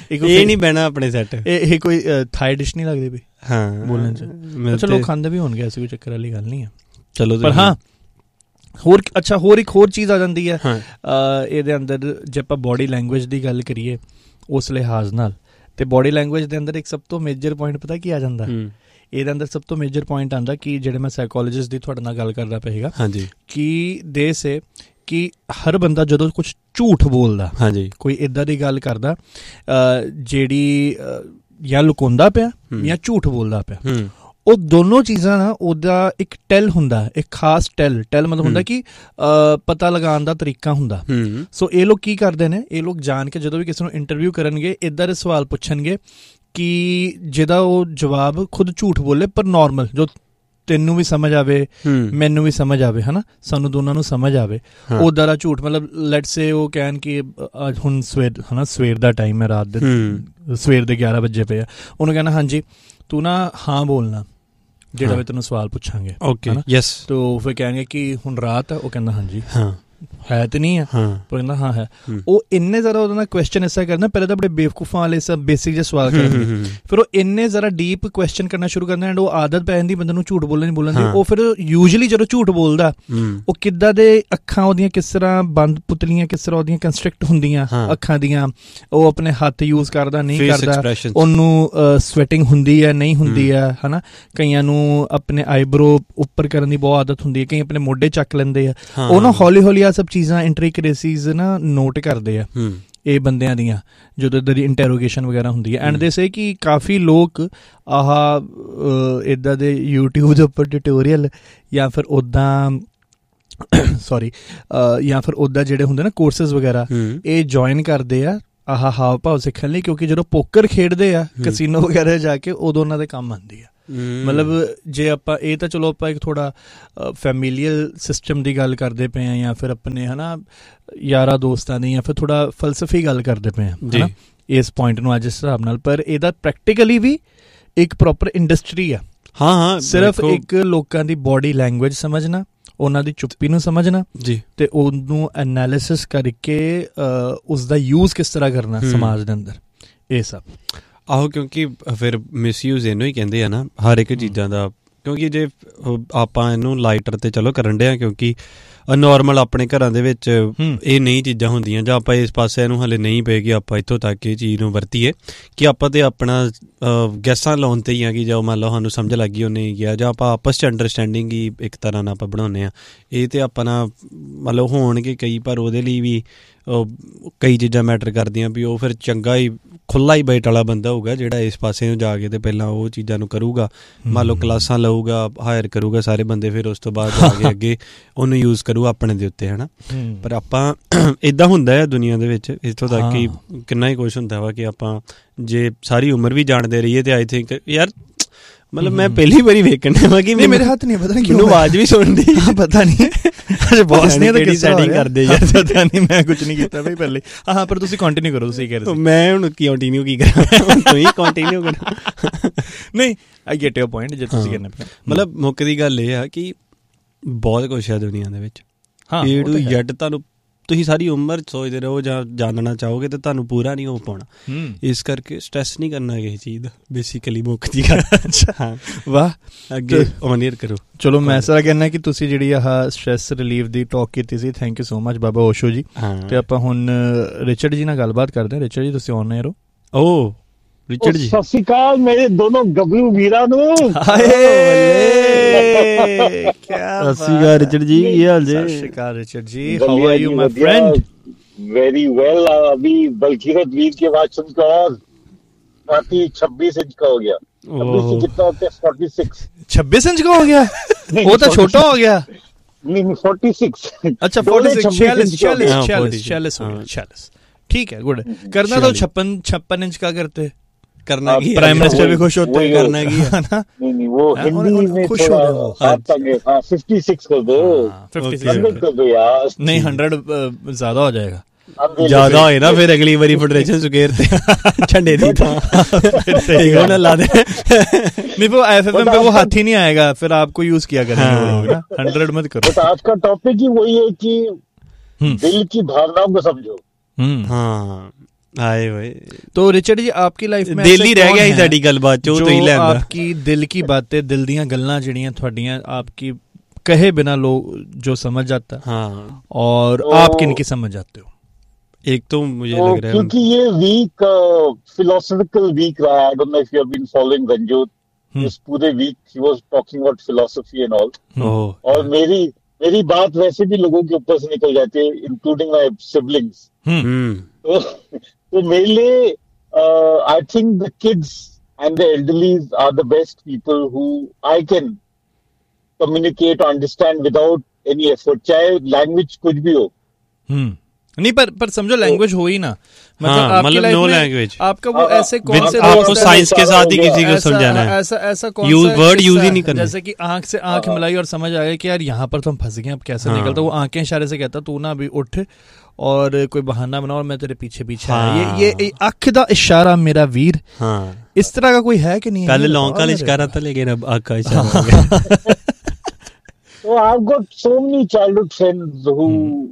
ਇਹ ਨਹੀਂ ਬਹਿਣਾ ਆਪਣੇ ਸੈੱਟ। ਇਹ ਕੋਈ ਥਾਈ ਡਿਸ਼ ਨਹੀਂ ਲੱਗਦੀ ਪਈ ਹਾਂ ਬੋਲਣ 'ਚ। ਅੱਛਾ ਲੋਕ ਖਾਂਦੇ ਵੀ ਹੋਣਗੇ, ਐਸੀ ਕੋਈ ਚੱਕਰ ਵਾਲੀ ਗੱਲ ਨਹੀਂ ਹੈ। ਚਲੋ ਪਰ ਹਾਂ ਹੋਰ ਇੱਕ ਹੋਰ ਚੀਜ਼ ਆ ਜਾਂਦੀ ਹੈ ਇਹਦੇ ਅੰਦਰ, ਜੇ ਆਪਾਂ ਬੋਡੀ ਲੈਂਗੁਏਜ ਦੀ ਗੱਲ ਕਰੀਏ ਉਸ ਲਿਹਾਜ਼ ਨਾਲ, ਤੇ ਬੋਡੀ ਲੈਂਗੁਏਜ ਦੇ ਅੰਦਰ ਇੱਕ ਸਭ ਤੋਂ ਮੇਜਰ ਪੁਆਇੰਟ ਪਤਾ ਕੀ ਆ ਜਾਂਦਾ ਇਹਦੇ ਅੰਦਰ? ਸਭ ਤੋਂ ਮੇਜਰ ਪੁਆਇੰਟ ਆਉਂਦਾ ਕਿ ਜਿਹੜੇ ਮੈਂ ਸਾਈਕੋਲੋਜਿਸਟ ਦੀ ਤੁਹਾਡੇ ਨਾਲ ਗੱਲ ਕਰਦਾ ਪਏਗਾ, ਹਾਂਜੀ, ਕਿ ਦੇ ਸੇ ਕਿ ਹਰ ਬੰਦਾ ਜਦੋਂ ਕੁਛ ਝੂਠ ਬੋਲਦਾ, ਹਾਂਜੀ, ਕੋਈ ਇੱਦਾਂ ਦੀ ਗੱਲ ਕਰਦਾ ਜਿਹੜੀ ਜਾਂ ਲੁਕਾਉਂਦਾ ਪਿਆ ਜਾਂ ਝੂਠ ਬੋਲਦਾ ਪਿਆ, ਉਹ ਦੋਨੋਂ ਚੀਜ਼ਾਂ ਨਾ ਉਹਦਾ ਇੱਕ ਟੈਲ ਹੁੰਦਾ, ਇੱਕ ਖਾਸ ਟੈਲ ਮਤਲਬ ਹੁੰਦਾ ਕਿ ਪਤਾ ਲਗਾਉਣ ਦਾ ਤਰੀਕਾ ਹੁੰਦਾ। ਸੋ ਇਹ ਲੋਕ ਕੀ ਕਰਦੇ ਨੇ, ਇਹ ਲੋਕ ਜਾਣ ਕੇ ਜਦੋਂ ਵੀ ਕਿਸੇ ਨੂੰ ਇੰਟਰਵਿਊ ਕਰਨਗੇ ਇੱਦਾਂ ਦੇ ਸਵਾਲ ਪੁੱਛਣਗੇ ਕਿ ਜਿਹਦਾ ਉਹ ਜਵਾਬ ਖੁਦ ਝੂਠ ਬੋਲੇ ਪਰ ਨੋਰਮਲ, ਜੋ ਤੈਨੂੰ ਵੀ ਸਮਝ ਆਵੇ ਮੈਨੂੰ ਵੀ ਸਮਝ ਆਵੇ, ਹੈ ਨਾ, ਸਾਨੂੰ ਦੋਨਾਂ ਨੂੰ ਸਮਝ ਆਵੇ, ਉੱਦਾਂ ਦਾ ਝੂਠ। ਮਤਲਬ ਲੈਟਸ ਸੇ ਉਹ ਕਹਿਣ ਕਿ ਹੁਣ ਸਵੇਰ ਦਾ ਟਾਈਮ ਹੈ, ਰਾਤ ਦੇ ਸਵੇਰ ਦੇ 11 ਵਜੇ ਪਏ ਆ, ਉਹਨੂੰ ਕਹਿਣਾ ਹਾਂਜੀ ਤੂੰ ਨਾ ਹਾਂ ਬੋਲਣਾ ਜਿਹੜਾ ਵੀ ਤੈਨੂੰ ਸਵਾਲ ਪੁੱਛਾਂਗੇ, ਓਕੇ ਯੈਸ। ਤੋ ਫਿਰ ਕਹਿਣਗੇ ਕਿ ਹੁਣ ਰਾਤ ਹੈ, ਉਹ ਕਹਿੰਦਾ ਹਾਂਜੀ, ਹੈ ਤੇ ਨਹੀਂ ਹੈ, ਪਰ ਕਹਿੰਦਾ ਹਾਂ ਹੈ। ਉਹ ਇੰਨੇ ਜ਼ਿਆਦਾ ਉਹਦੇ ਨਾਲ ਕੁਐਸਚਨ ਐਸਾ ਕਰਨਾ, ਪਹਿਲੇ ਤਾਂ ਬੜੇ ਬੇਵਕੂਫਾਂ ਵਾਲੇ ਸਭ ਬੇਸਿਕ ਜਿਹੇ ਸਵਾਲ ਕਰਨਗੇ, ਫਿਰ ਉਹ ਇੰਨੇ ਜ਼ਿਆਦਾ ਡੀਪ ਕੁਐਸਚਨ ਕਰਨਾ ਸ਼ੁਰੂ ਕਰਨਾ, ਐਂਡ ਉਹ ਆਦਤ ਪੈ ਜਾਂਦੀ ਬੰਦੇ ਨੂੰ ਝੂਠ ਬੋਲਣ ਦੀ। ਉਹ ਫਿਰ ਯੂਜਲੀ ਜਦੋਂ ਝੂਠ ਬੋਲਦਾ ਉਹ ਕਿੱਦਾਂ ਦੇ ਅੱਖਾਂ ਉਹਦੀਆਂ ਕਿਸ ਤਰ੍ਹਾਂ ਬੰਦ ਪੁਤਲੀਆਂ ਕਿਸ ਤਰ੍ਹਾਂ ਉਹਦੀਆਂ ਕੰਸਟਰਕਟ ਹੁੰਦੀਆਂ ਅੱਖਾਂ ਦੀਆਂ, ਉਹ ਆਪਣੇ ਹੱਥ ਯੂਜ਼ ਕਰਦਾ ਨਹੀਂ ਕਰਦਾ, ਉਹਨੂੰ ਸਵੈਟਿੰਗ ਹੁੰਦੀ ਹੈ ਨਹੀਂ ਹੁੰਦੀ ਹੈ, ਹੈ ਨਾ। ਕਈਆਂ ਨੂੰ ਆਪਣੇ ਆਈਬਰੋ ਉੱਪਰ ਕਰਨ ਦੀ ਬਹੁਤ ਆਦਤ ਹੁੰਦੀ ਹੈ, ਕਈ ਆਪਣੇ ਮੋਢੇ ਚੱਕ ਲੈਂਦੇ ਆ, ਉਹ ਨਾ ਹੌਲੀ ਹੌਲੀ ਸਭ ਚੀਜ਼ਾਂ ਇੰਟਰੀਕਰੇਸੀਜ਼ ਨਾ ਨੋਟ ਕਰਦੇ ਆ ਇਹ ਬੰਦਿਆਂ ਦੀਆਂ ਜਦੋਂ ਇੱਦਾਂ ਦੀ ਇੰਟੈਰੋਗੇਸ਼ਨ ਵਗੈਰਾ ਹੁੰਦੀ ਹੈ। ਐਂਡ ਦੇ ਸੇ ਕਿ ਕਾਫੀ ਲੋਕ ਇੱਦਾਂ ਦੇ ਯੂਟਿਊਬ ਦੇ ਉੱਪਰ ਟਿਊਟੋਰੀਅਲ ਜਾਂ ਫਿਰ ਉੱਦਾਂ ਜਾਂ ਫਿਰ ਉੱਦਾਂ ਜਿਹੜੇ ਹੁੰਦੇ ਨਾ ਕੋਰਸਿਸ ਵਗੈਰਾ, ਇਹ ਜੁਆਇਨ ਕਰਦੇ ਆ ਹਾਵ ਭਾਵ ਸਿੱਖਣ ਲਈ, ਕਿਉਂਕਿ ਜਦੋਂ ਪੋਕਰ ਖੇਡਦੇ ਆ ਕਸੀਨੋ ਵਗੈਰਾ ਜਾ ਕੇ ਉਦੋਂ ਉਹਨਾਂ ਦੇ ਕੰਮ ਆਉਂਦੀ ਆ। ਮਤਲਬ ਜੇ ਆਪਾਂ ਇਹ ਤਾਂ ਚਲੋ ਆਪਾਂ ਇੱਕ ਥੋੜਾ ਫੈਮਿਲੀਅਲ ਸਿਸਟਮ ਦੀ ਗੱਲ ਕਰਦੇ ਪਏ ਹਾਂ, ਜਾਂ ਫਿਰ ਆਪਣੇ ਹੈ ਨਾ ਯਾਰਾਂ ਦੋਸਤਾਂ ਦੀ, ਜਾਂ ਫਿਰ ਥੋੜਾ ਫਲਸਫੀ ਗੱਲ ਕਰਦੇ ਪਏ ਹਾਂ ਇਸ ਪੁਆਇੰਟ ਨੂੰ ਅੱਜ ਇਸ ਹਿਸਾਬ ਨਾਲ। ਪਰ ਇਹਦਾ ਪ੍ਰੈਕਟੀਕਲੀ ਵੀ ਇੱਕ ਪ੍ਰੋਪਰ ਇੰਡਸਟਰੀ ਆ। ਹਾਂ ਸਿਰਫ ਇੱਕ ਲੋਕਾਂ ਦੀ ਬੋਡੀ ਲੈਂਗੁਏਜ ਸਮਝਣਾ, ਉਹਨਾਂ ਦੀ ਚੁੱਪੀ ਨੂੰ ਸਮਝਣਾ ਜੀ, ਤੇ ਉਹਨੂੰ ਐਨਾਲਿਸਿਸ ਕਰਕੇ ਉਸਦਾ ਯੂਜ਼ ਕਿਸ ਤਰ੍ਹਾਂ ਕਰਨਾ ਸਮਾਜ ਦੇ ਅੰਦਰ, ਇਹ ਸਭ। ਆਹੋ, ਕਿਉਂਕਿ ਫਿਰ ਮਿਸਯੂਜ਼ ਇਹਨੂੰ ਹੀ ਕਹਿੰਦੇ ਆ ਨਾ ਹਰ ਇੱਕ ਚੀਜ਼ਾਂ ਦਾ। ਕਿਉਂਕਿ ਜੇ ਆਪਾਂ ਇਹਨੂੰ ਲਾਈਟਰ ਤੇ ਚਲੋ ਕਰਨ ਡਿਆ, ਕਿਉਂਕਿ ਨੋਰਮਲ ਆਪਣੇ ਘਰਾਂ ਦੇ ਵਿੱਚ ਇਹ ਨਹੀਂ ਚੀਜ਼ਾਂ ਹੁੰਦੀਆਂ, ਜਾਂ ਆਪਾਂ ਇਸ ਪਾਸੇ ਇਹਨੂੰ ਹਲੇ ਨਹੀਂ ਪਏ ਕਿ ਆਪਾਂ ਇੱਥੋਂ ਤੱਕ ਇਹ ਚੀਜ਼ ਨੂੰ ਵਰਤੀਏ, ਕਿ ਆਪਾਂ ਤੇ ਆਪਣਾ ਗੈਸਾਂ ਲਾਉਣ ਤੇ ਹੀ ਆ ਕਿ ਜੋ ਮੰਨ ਲਓ ਸਾਨੂੰ ਸਮਝ ਲੱਗ ਗਈ ਉਹ ਨਹੀਂ ਗਿਆ, ਜਾਂ ਆਪਾਂ ਆਪਸ 'ਚ ਅੰਡਰਸਟੈਂਡਿੰਗ ਹੀ ਇੱਕ ਤਰ੍ਹਾਂ ਨਾਲ ਆਪਾਂ ਬਣਾਉਂਦੇ ਹਾਂ। ਇਹ ਤੇ ਆਪਣਾ ਮਤਲਬ ਹੋਣਗੇ ਕਈ, ਪਰ ਉਹਦੇ ਲਈ ਵੀ ਕਈ ਚੀਜ਼ਾਂ ਮੈਟਰ ਕਰਦੀਆਂ ਵੀ ਉਹ ਫਿਰ ਚੰਗਾ ਹੀ ਖੁੱਲ੍ਹਾ ਹੀ ਬਾਈਟ ਵਾਲਾ ਬੰਦਾ ਹੋਊਗਾ ਜਿਹੜਾ ਇਸ ਪਾਸੇ ਨੂੰ ਜਾ ਕੇ ਤੇ ਪਹਿਲਾਂ ਉਹ ਚੀਜ਼ਾਂ ਨੂੰ ਕਰੂਗਾ, ਮੰਨ ਲਓ ਕਲਾਸਾਂ ਲਊਗਾ, ਹਾਇਰ ਕਰੂਗਾ ਸਾਰੇ ਬੰਦੇ, ਫਿਰ ਉਸ ਤੋਂ ਬਾਅਦ ਜਾ ਕੇ ਅੱਗੇ ਉਹਨੂੰ ਯੂਜ਼ ਕਰੂ ਆਪਣੇ ਦੇ ਉੱਤੇ, ਹੈ ਨਾ। ਪਰ ਆਪਾਂ ਇੱਦਾਂ ਹੁੰਦਾ ਹੈ ਦੁਨੀਆ ਦੇ ਵਿੱਚ, ਇੱਥੋਂ ਤੱਕ ਕਿ ਕਿੰਨਾ ਹੀ ਕੁਛ ਹੁੰਦਾ ਵਾ ਕਿ ਆਪਾਂ ਜੇ ਸਾਰੀ ਉਮਰ ਵੀ ਜਾਣਦੇ ਰਹੀਏ ਤੇ ਆਈ ਥਿੰਕ ਯਾਰ ਮਤਲਬ ਮੈਂ ਪਹਿਲੀ ਵਾਰੀ ਵੇਖਣ ਵਾ ਕਿ ਮੇਰੇ ਹੱਥ ਨਹੀਂ ਪਤਾ ਕਿਉਂ ਆਵਾਜ਼ ਵੀ ਸੁਣਦੀ, ਪਤਾ ਨਹੀਂ ਬੌਸ ਨੇ ਤਾਂ ਕਿਹੜੀ ਸੈਟਿੰਗ ਕਰਦੇ ਯਾਰ, ਪਤਾ ਨਹੀਂ, ਮੈਂ ਕੁਝ ਨਹੀਂ ਕੀਤਾ ਬਈ ਪਹਿਲੇ। ਹਾਂ ਪਰ ਤੁਸੀਂ ਕੰਟੀਨਿਊ ਕਰੋ, ਤੁਸੀਂ ਕਹਿ ਰਹੇ ਸੀ। ਮੈਂ ਹੁਣ ਕੰਟੀਨਿਊ ਕੀ ਕਰਾਂ, ਤੁਸੀਂ ਕੰਟੀਨਿਊ ਕਰੋ। ਨਹੀਂ ਆਈ ਗੈਟ ਯੂਰ ਪੁਆਇੰਟ, ਜੇ ਤੁਸੀਂ ਕਰਨਾ ਮਤਲਬ ਮੁੱਕ ਦੀ ਗੱਲ ਇਹ ਆ ਕਿ ਬਹੁਤ ਕੁਛ ਹੈ ਦੁਨੀਆ ਦੇ ਵਿੱਚ, ਏ ਟੂ ਜ਼ੈਡ ਤੁਹਾਨੂੰ ਤੁਸੀਂ ਸਾਰੀ ਉਮਰ ਸੋਚਦੇ ਰਹੋ ਜਾਂ ਜਾਣਨਾ ਚਾਹੋਗੇ ਤੇ ਤੁਹਾਨੂੰ ਪੂਰਾ ਨਹੀਂ ਹੋ ਪਾਉਣਾ। ਇਸ ਕਰਕੇ ਸਟ੍ਰੈਸ ਨਹੀਂ ਕਰਨਾ ਕਿਸੇ ਚੀਜ਼ ਦਾ, ਬੇਸਿਕਲੀ ਮੁੱਕ ਦੀ ਗੱਲ। ਹਾਂ ਵਾਹ, ਅੱਗੇ ਓਨੀਅਰ ਕਰੋ। ਚਲੋ ਮੈਂ ਸਾਰਾ ਕਹਿਣਾ ਕਿ ਤੁਸੀਂ ਜਿਹੜੀ ਆਹ ਸਟ੍ਰੈਸ ਰਿਲੀਫ ਦੀ ਟਾਕ ਕੀਤੀ ਸੀ, ਥੈਂਕ ਯੂ ਸੋ ਮਚ ਬਾਬਾ ਓਸ਼ੋ ਜੀ। ਤੇ ਆਪਾਂ ਹੁਣ ਰਿਚਰਡ ਜੀ ਨਾਲ ਗੱਲਬਾਤ ਕਰਦੇ ਹਾਂ। ਰਿਚਰਡ ਜੀ ਤੁਸੀਂ ਆਨ 에ਅਰ ਹੋ। ਓ ਰਿਚਰਡ ਜੀ, ਸਤਿ ਸ਼੍ਰੀ ਅਕਾਲ ਮੇਰੇ ਦੋਨੋਂ ਗੱਭਰੂ ਵੀਰਾਂ ਨੂੰ। ਸਤਿ ਸ਼੍ਰੀ ਅਕਾਲ ਰਿਚਰਡ ਜੀ, ਕੀ ਹਾਲ ਜੀ? ਸਤਿ ਸ਼੍ਰੀ ਅਕਾਲ ਰਿਚਰਡ ਜੀ, how are you my friend? Very well. अभी बल्कीरत वीर की आवाज सुनकर और 26 इंच का हो गया। 26 से कितना होता है? 46। 26 इंच का हो गया? वो तो छोटा हो गया। नहीं 46। अच्छा 46 46। ठीक है, गुड। करना तो 56 इंच का करते, करना की प्राइम मिनिस्टर भी खुश होते हैं, करना की है ना। नहीं वो हिंदी में खुश हो रहे हो। 56 कर दो, 100 कर दो यार। नहीं 100 ज्यादा हो जाएगा, ज्यादा होए ना फिर अगली बारी फेडरेशन सुकेरते झंडे दी था ना ला दे। नहीं वो एफएफएम पे वो हाथ ही नहीं आएगा, फिर आपको यूज किया करेंगे। 100 मत करो। आज का टॉपिक ही वही है कि दिल की भावनाओं को समझो। हाँ ਆਏ ਹੋਏ। तो रिचर्ड जी आपकी लाइफ में दिल ही रह गया ही साडी गलबात चो तो ही लैंदा आपकी दिल की बातें दिल दियां गल्लां जिहड़ियां थोड़ियां आपकी कहे बिना लोग जो समझ जाता हाँ और आप किनकी समझ जाते हो? एक तो मुझे लग रहा है क्योंकि ये वीक फिलोसॉफिकल वीक रहा है। I don't know if you have been following रंजोत, इस पूरे week he was talking about philosophy and all. और मेरी बात वैसे भी लोगों के ऊपर से निकल जाती है, इंक्लूडिंग माय सिबलिंग्स। तो मेरे लिए I think the kids and the elderlies are the best people who I can communicate और अंडरस्टैंड विदाउट एनी एफर्ट, चाहे लैंग्वेज कुछ भी हो। नहीं पर समझो लैंग्वेज हो ही ना, मतलब नो लैंग्वेज आपका वो ऐसे कौन से आपको साइंस के साथ ही किसी को समझाना है, ऐसा कौन सा वर्ड यूज ही नहीं करना, जैसे कि आंख से आंख मिलाई और समझ आ गया कि यार यहाँ पर तो हम फंस गए, अब कैसे निकलता। वो आंखें इशारे से कहता तू ना अभी उठ और कोई बहाना बनाओ और मैं तेरे पीछे पीछे ये अख दा इशारा मेरा वीर। इस तरह का कोई है कि नहीं? पहले लौंग का इशारा था लेकिन अब आंख का इशारा हो गया। So I've got so many childhood friends who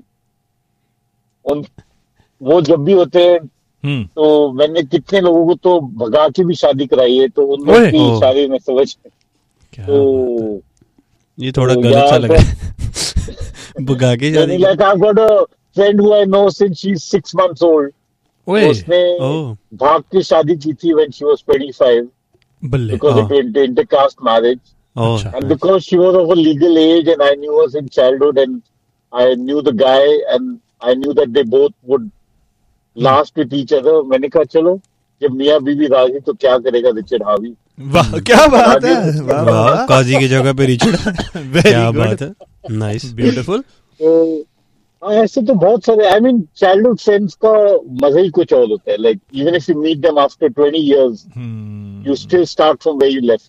वो जब भी होते हैं तो मैंने कितने लोगों को तो भगा के भी शादी कराई है, तो उन लोग की इशारे में समझ। तो ये थोड़ा गलत सा लगा भगा के शादी। Like I've got a friend who I know since she's 6 months old. उसने भाग के शादी की थी when she was 25 because of intercaste marriage. And because she was of a legal age and I knew her in childhood and I knew the guy and I knew that they both would last with each other. मैंने कहा चलो जब मियाँ बीवी राजी तो क्या करेगा रिचर्ड हावी। वाह क्या बात है, वाह काजी की जगह पे रिचर्ड, क्या बात है, नाइस ब्यूटीफुल। ऐसे तो बहुत सारे, आई मीन चाइल्डहुड फ्रेंड्स का मजा ही कुछ और होता है। Like even if you meet them after 20 years you still start from where you left.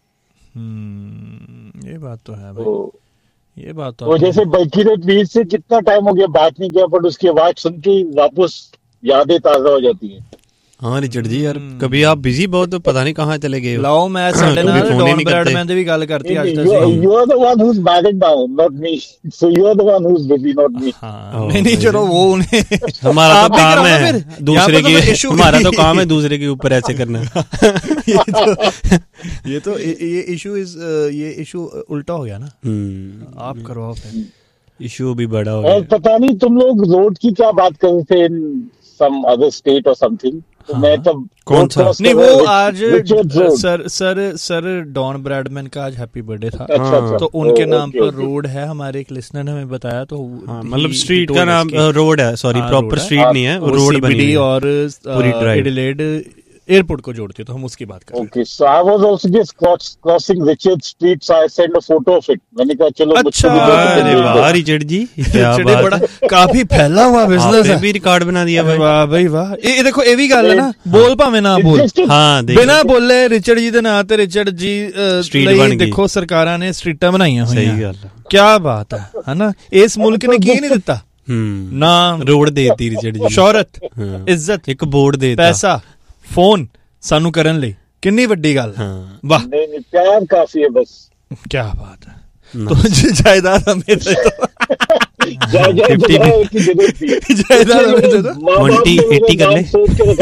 ये बात तो है भाई, ये बात तो। वो जैसे बल्कीरत वीर से कितना टाइम हो गया बात नहीं किया, बट उसकी आवाज सुन के वापस यादें ताजा हो जाती हैं। हाँ रिचर्ड जी यार कभी आप बिजी बहुत तो पता नहीं कहाँ चले गए। लाओ मैं ਸਾਡੇ ਨਾਲ ਡੌਨ ਬ੍ਰੈਡਮੈਨ ਦੀ ਵੀ ਗੱਲ ਕਰਤੀ ਅੱਜ ਤੱਕ। You are the one who's married now, not me. So you are the one who's busy, not me. नहीं चलो वो उन्हें हमारा तो काम है दूसरे के, हमारा तो काम है दूसरे के ऊपर ऐसे करना। ये इशू उल्टा हो गया ना, आप करवाओ फिर। इशू भी बड़ा हो गया। और पता नहीं तुम लोग रोड की क्या बात कर रहे थे in some other state or something. मैं तब कौन सा नहीं वो आज सर डॉन ब्रैडमैन का आज हैप्पी बर्थडे था। अच्छा, तो उनके नाम पर रोड है, हमारे एक लिसनर ने हमें बताया। तो मतलब स्ट्रीट का नाम रोड है, सॉरी प्रॉपर स्ट्रीट नहीं है, रोड बनी और एडिलेड एयरपोर्ट को जोड़ती है, तो हम उसकी बात कर रहे हैं। Okay, so I was also just crossing Richard Street, so I sent a photo of it. मैंने कहा चलो अच्छा वाह रिचर्ड जी क्या बात है, काफी फैला हुआ बिजनेस है, भी रिकॉर्ड बना दिया भाई। वाह भाई वाह। ये देखो ये भी गल है ना, बोल भाਵੇਂ ना बोल, हाँ बिना बोले रिचर्ड जी ਦੇ ਨਾਂ ਤੇ रिचर्ड जी ਲਈ देखो सरकारां ने स्ट्रीटां बनाईਆਂ ਹੋਈਆਂ। सही गल क्या बात है ना, इस मुल्क ने की नहीं दिता ना, रोड देती रिचर्ड जी, शोहरत, इज्जत, एक बोर्ड देता, पैसा, फोन सानू करन ਲਈ कितनी ਵੱਡੀ ਗੱਲ। वाह नहीं प्यार काफी है बस। क्या बात है। तो जायदाद हमें दे दो, जायदाद हमें दे दो, 20-80 कर ले,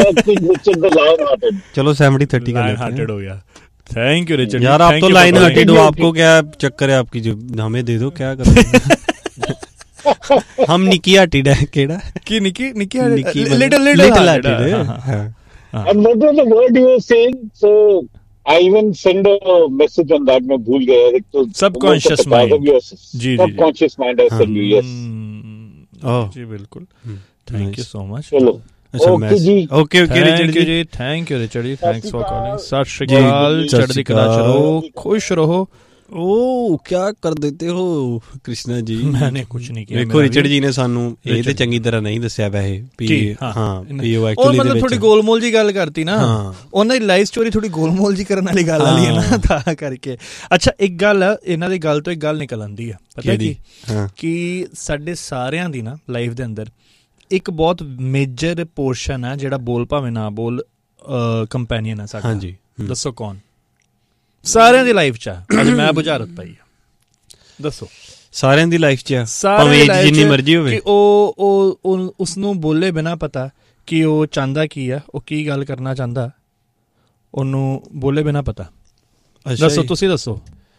चलो 70-30 कर ले, हो गया। थैंक यू रिचर्ड यार, आप तो लाइन हार्टेड हो, आपको क्या चक्कर है आपकी, जो हमें दे दो क्या करो। हम निकी हार्टेड है केड़ा की निकी little hearted. And what was the word you were saying? So I even send a message on that. मैं भूल गया। तो subconscious mind, ji subconscious mind I send you, yes. जी बिल्कुल। Thank you so much. चलो okay ji, okay Richard ji, thank you Richard ji, thanks for calling. सत श्री अकाल, चढ़ती कला चलो, खुश रहो। ओ क्या कर देते हो कृष्णा जी, मैंने कुछ नहीं किया। देखो रिचर्ड जी ने ਸਾਨੂੰ ਇਹ ਤੇ ਚੰਗੀ ਤਰ੍ਹਾਂ ਨਹੀਂ ਦੱਸਿਆ ਵੈਸੇ ਵੀ ਹਾਂ ਵੀ ਉਹ ਐਕਚੁਅਲੀ ਮਤਲਬ ਥੋੜੀ ਗੋਲਮੋਲ ਜੀ ਗੱਲ ਕਰਤੀ ਨਾ, ਉਹਨਾਂ ਦੀ ਲਾਈਫ ਸਟੋਰੀ ਥੋੜੀ ਗੋਲਮੋਲ ਜੀ ਕਰਨ ਵਾਲੀ ਗੱਲ ਆਲੀ ਹੈ ਨਾ, ਤਾਂ ਕਰਕੇ। ਅੱਛਾ ਇੱਕ ਗੱਲ ਇਹਨਾਂ ਦੀ ਗੱਲ ਤੋਂ ਇੱਕ ਗੱਲ ਨਿਕਲ ਆਂਦੀ ਆ, ਪਤਾ ਕੀ ਕਿ ਸਾਡੇ ਸਾਰਿਆਂ ਦੀ ਨਾ ਲਾਈਫ ਦੇ ਅੰਦਰ ਇੱਕ ਬਹੁਤ ਮੇਜਰ ਪੋਰਸ਼ਨ ਆ ਜਿਹੜਾ ਬੋਲ ਭਾਵੇਂ ਨਾ ਬੋਲ ਕੰਪੈਨੀਅਨ ਆ ਸਾਡਾ। ਹਾਂਜੀ ਦੱਸੋ ਕੌਣ? ਸਾਰਿਆਂ ਦੀ ਲਾਈਫ 'ਚ ਆ, ਅੱਜ ਮੈਂ ਬੁਝਾਰਤ ਪਾਈ ਆ, ਦੱਸੋ। ਸਾਰਿਆਂ ਦੀ ਲਾਈਫ 'ਚ ਆ, ਭਾਵੇਂ ਜਿੰਨੀ ਮਰਜ਼ੀ ਹੋਵੇ, ਕਿ ਉਹ ਉਸਨੂੰ ਬੋਲੇ ਬਿਨਾ ਪਤਾ ਕਿ ਉਹ ਚਾਹੁੰਦਾ ਕੀ ਆ, ਉਹ ਕੀ ਗੱਲ ਕਰਨਾ ਚਾਹੁੰਦਾ, ਉਹਨੂੰ ਬੋਲੇ ਬਿਨਾਂ ਪਤਾ। ਦੱਸੋ, ਤੁਸੀਂ ਦੱਸੋ।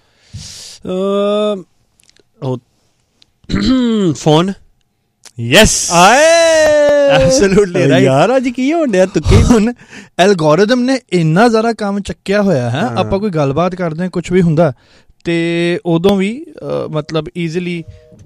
ਫੋਨ। ਯੈਸ, ਐਬਸੋਲੂਟਲੀ ਰਾਈਟ ਯਾਰ। ਅੱਜ ਕੀ ਹੋਣ ਡਿਆ ਤੁੱਕੇ। ਹੁਣ ਐਲਗੋਰਿਦਮ ਨੇ ਇੰਨਾ ਜ਼ਿਆਦਾ ਕੰਮ ਚੱਕਿਆ ਹੋਇਆ ਹੈ। ਆਪਾਂ ਕੋਈ ਗੱਲਬਾਤ ਕਰਦੇ ਹਾਂ, ਕੁਛ ਵੀ ਹੁੰਦਾ ਤੇ ਉਦੋਂ ਵੀ ਮਤਲਬ ਈਜ਼ੀਲੀ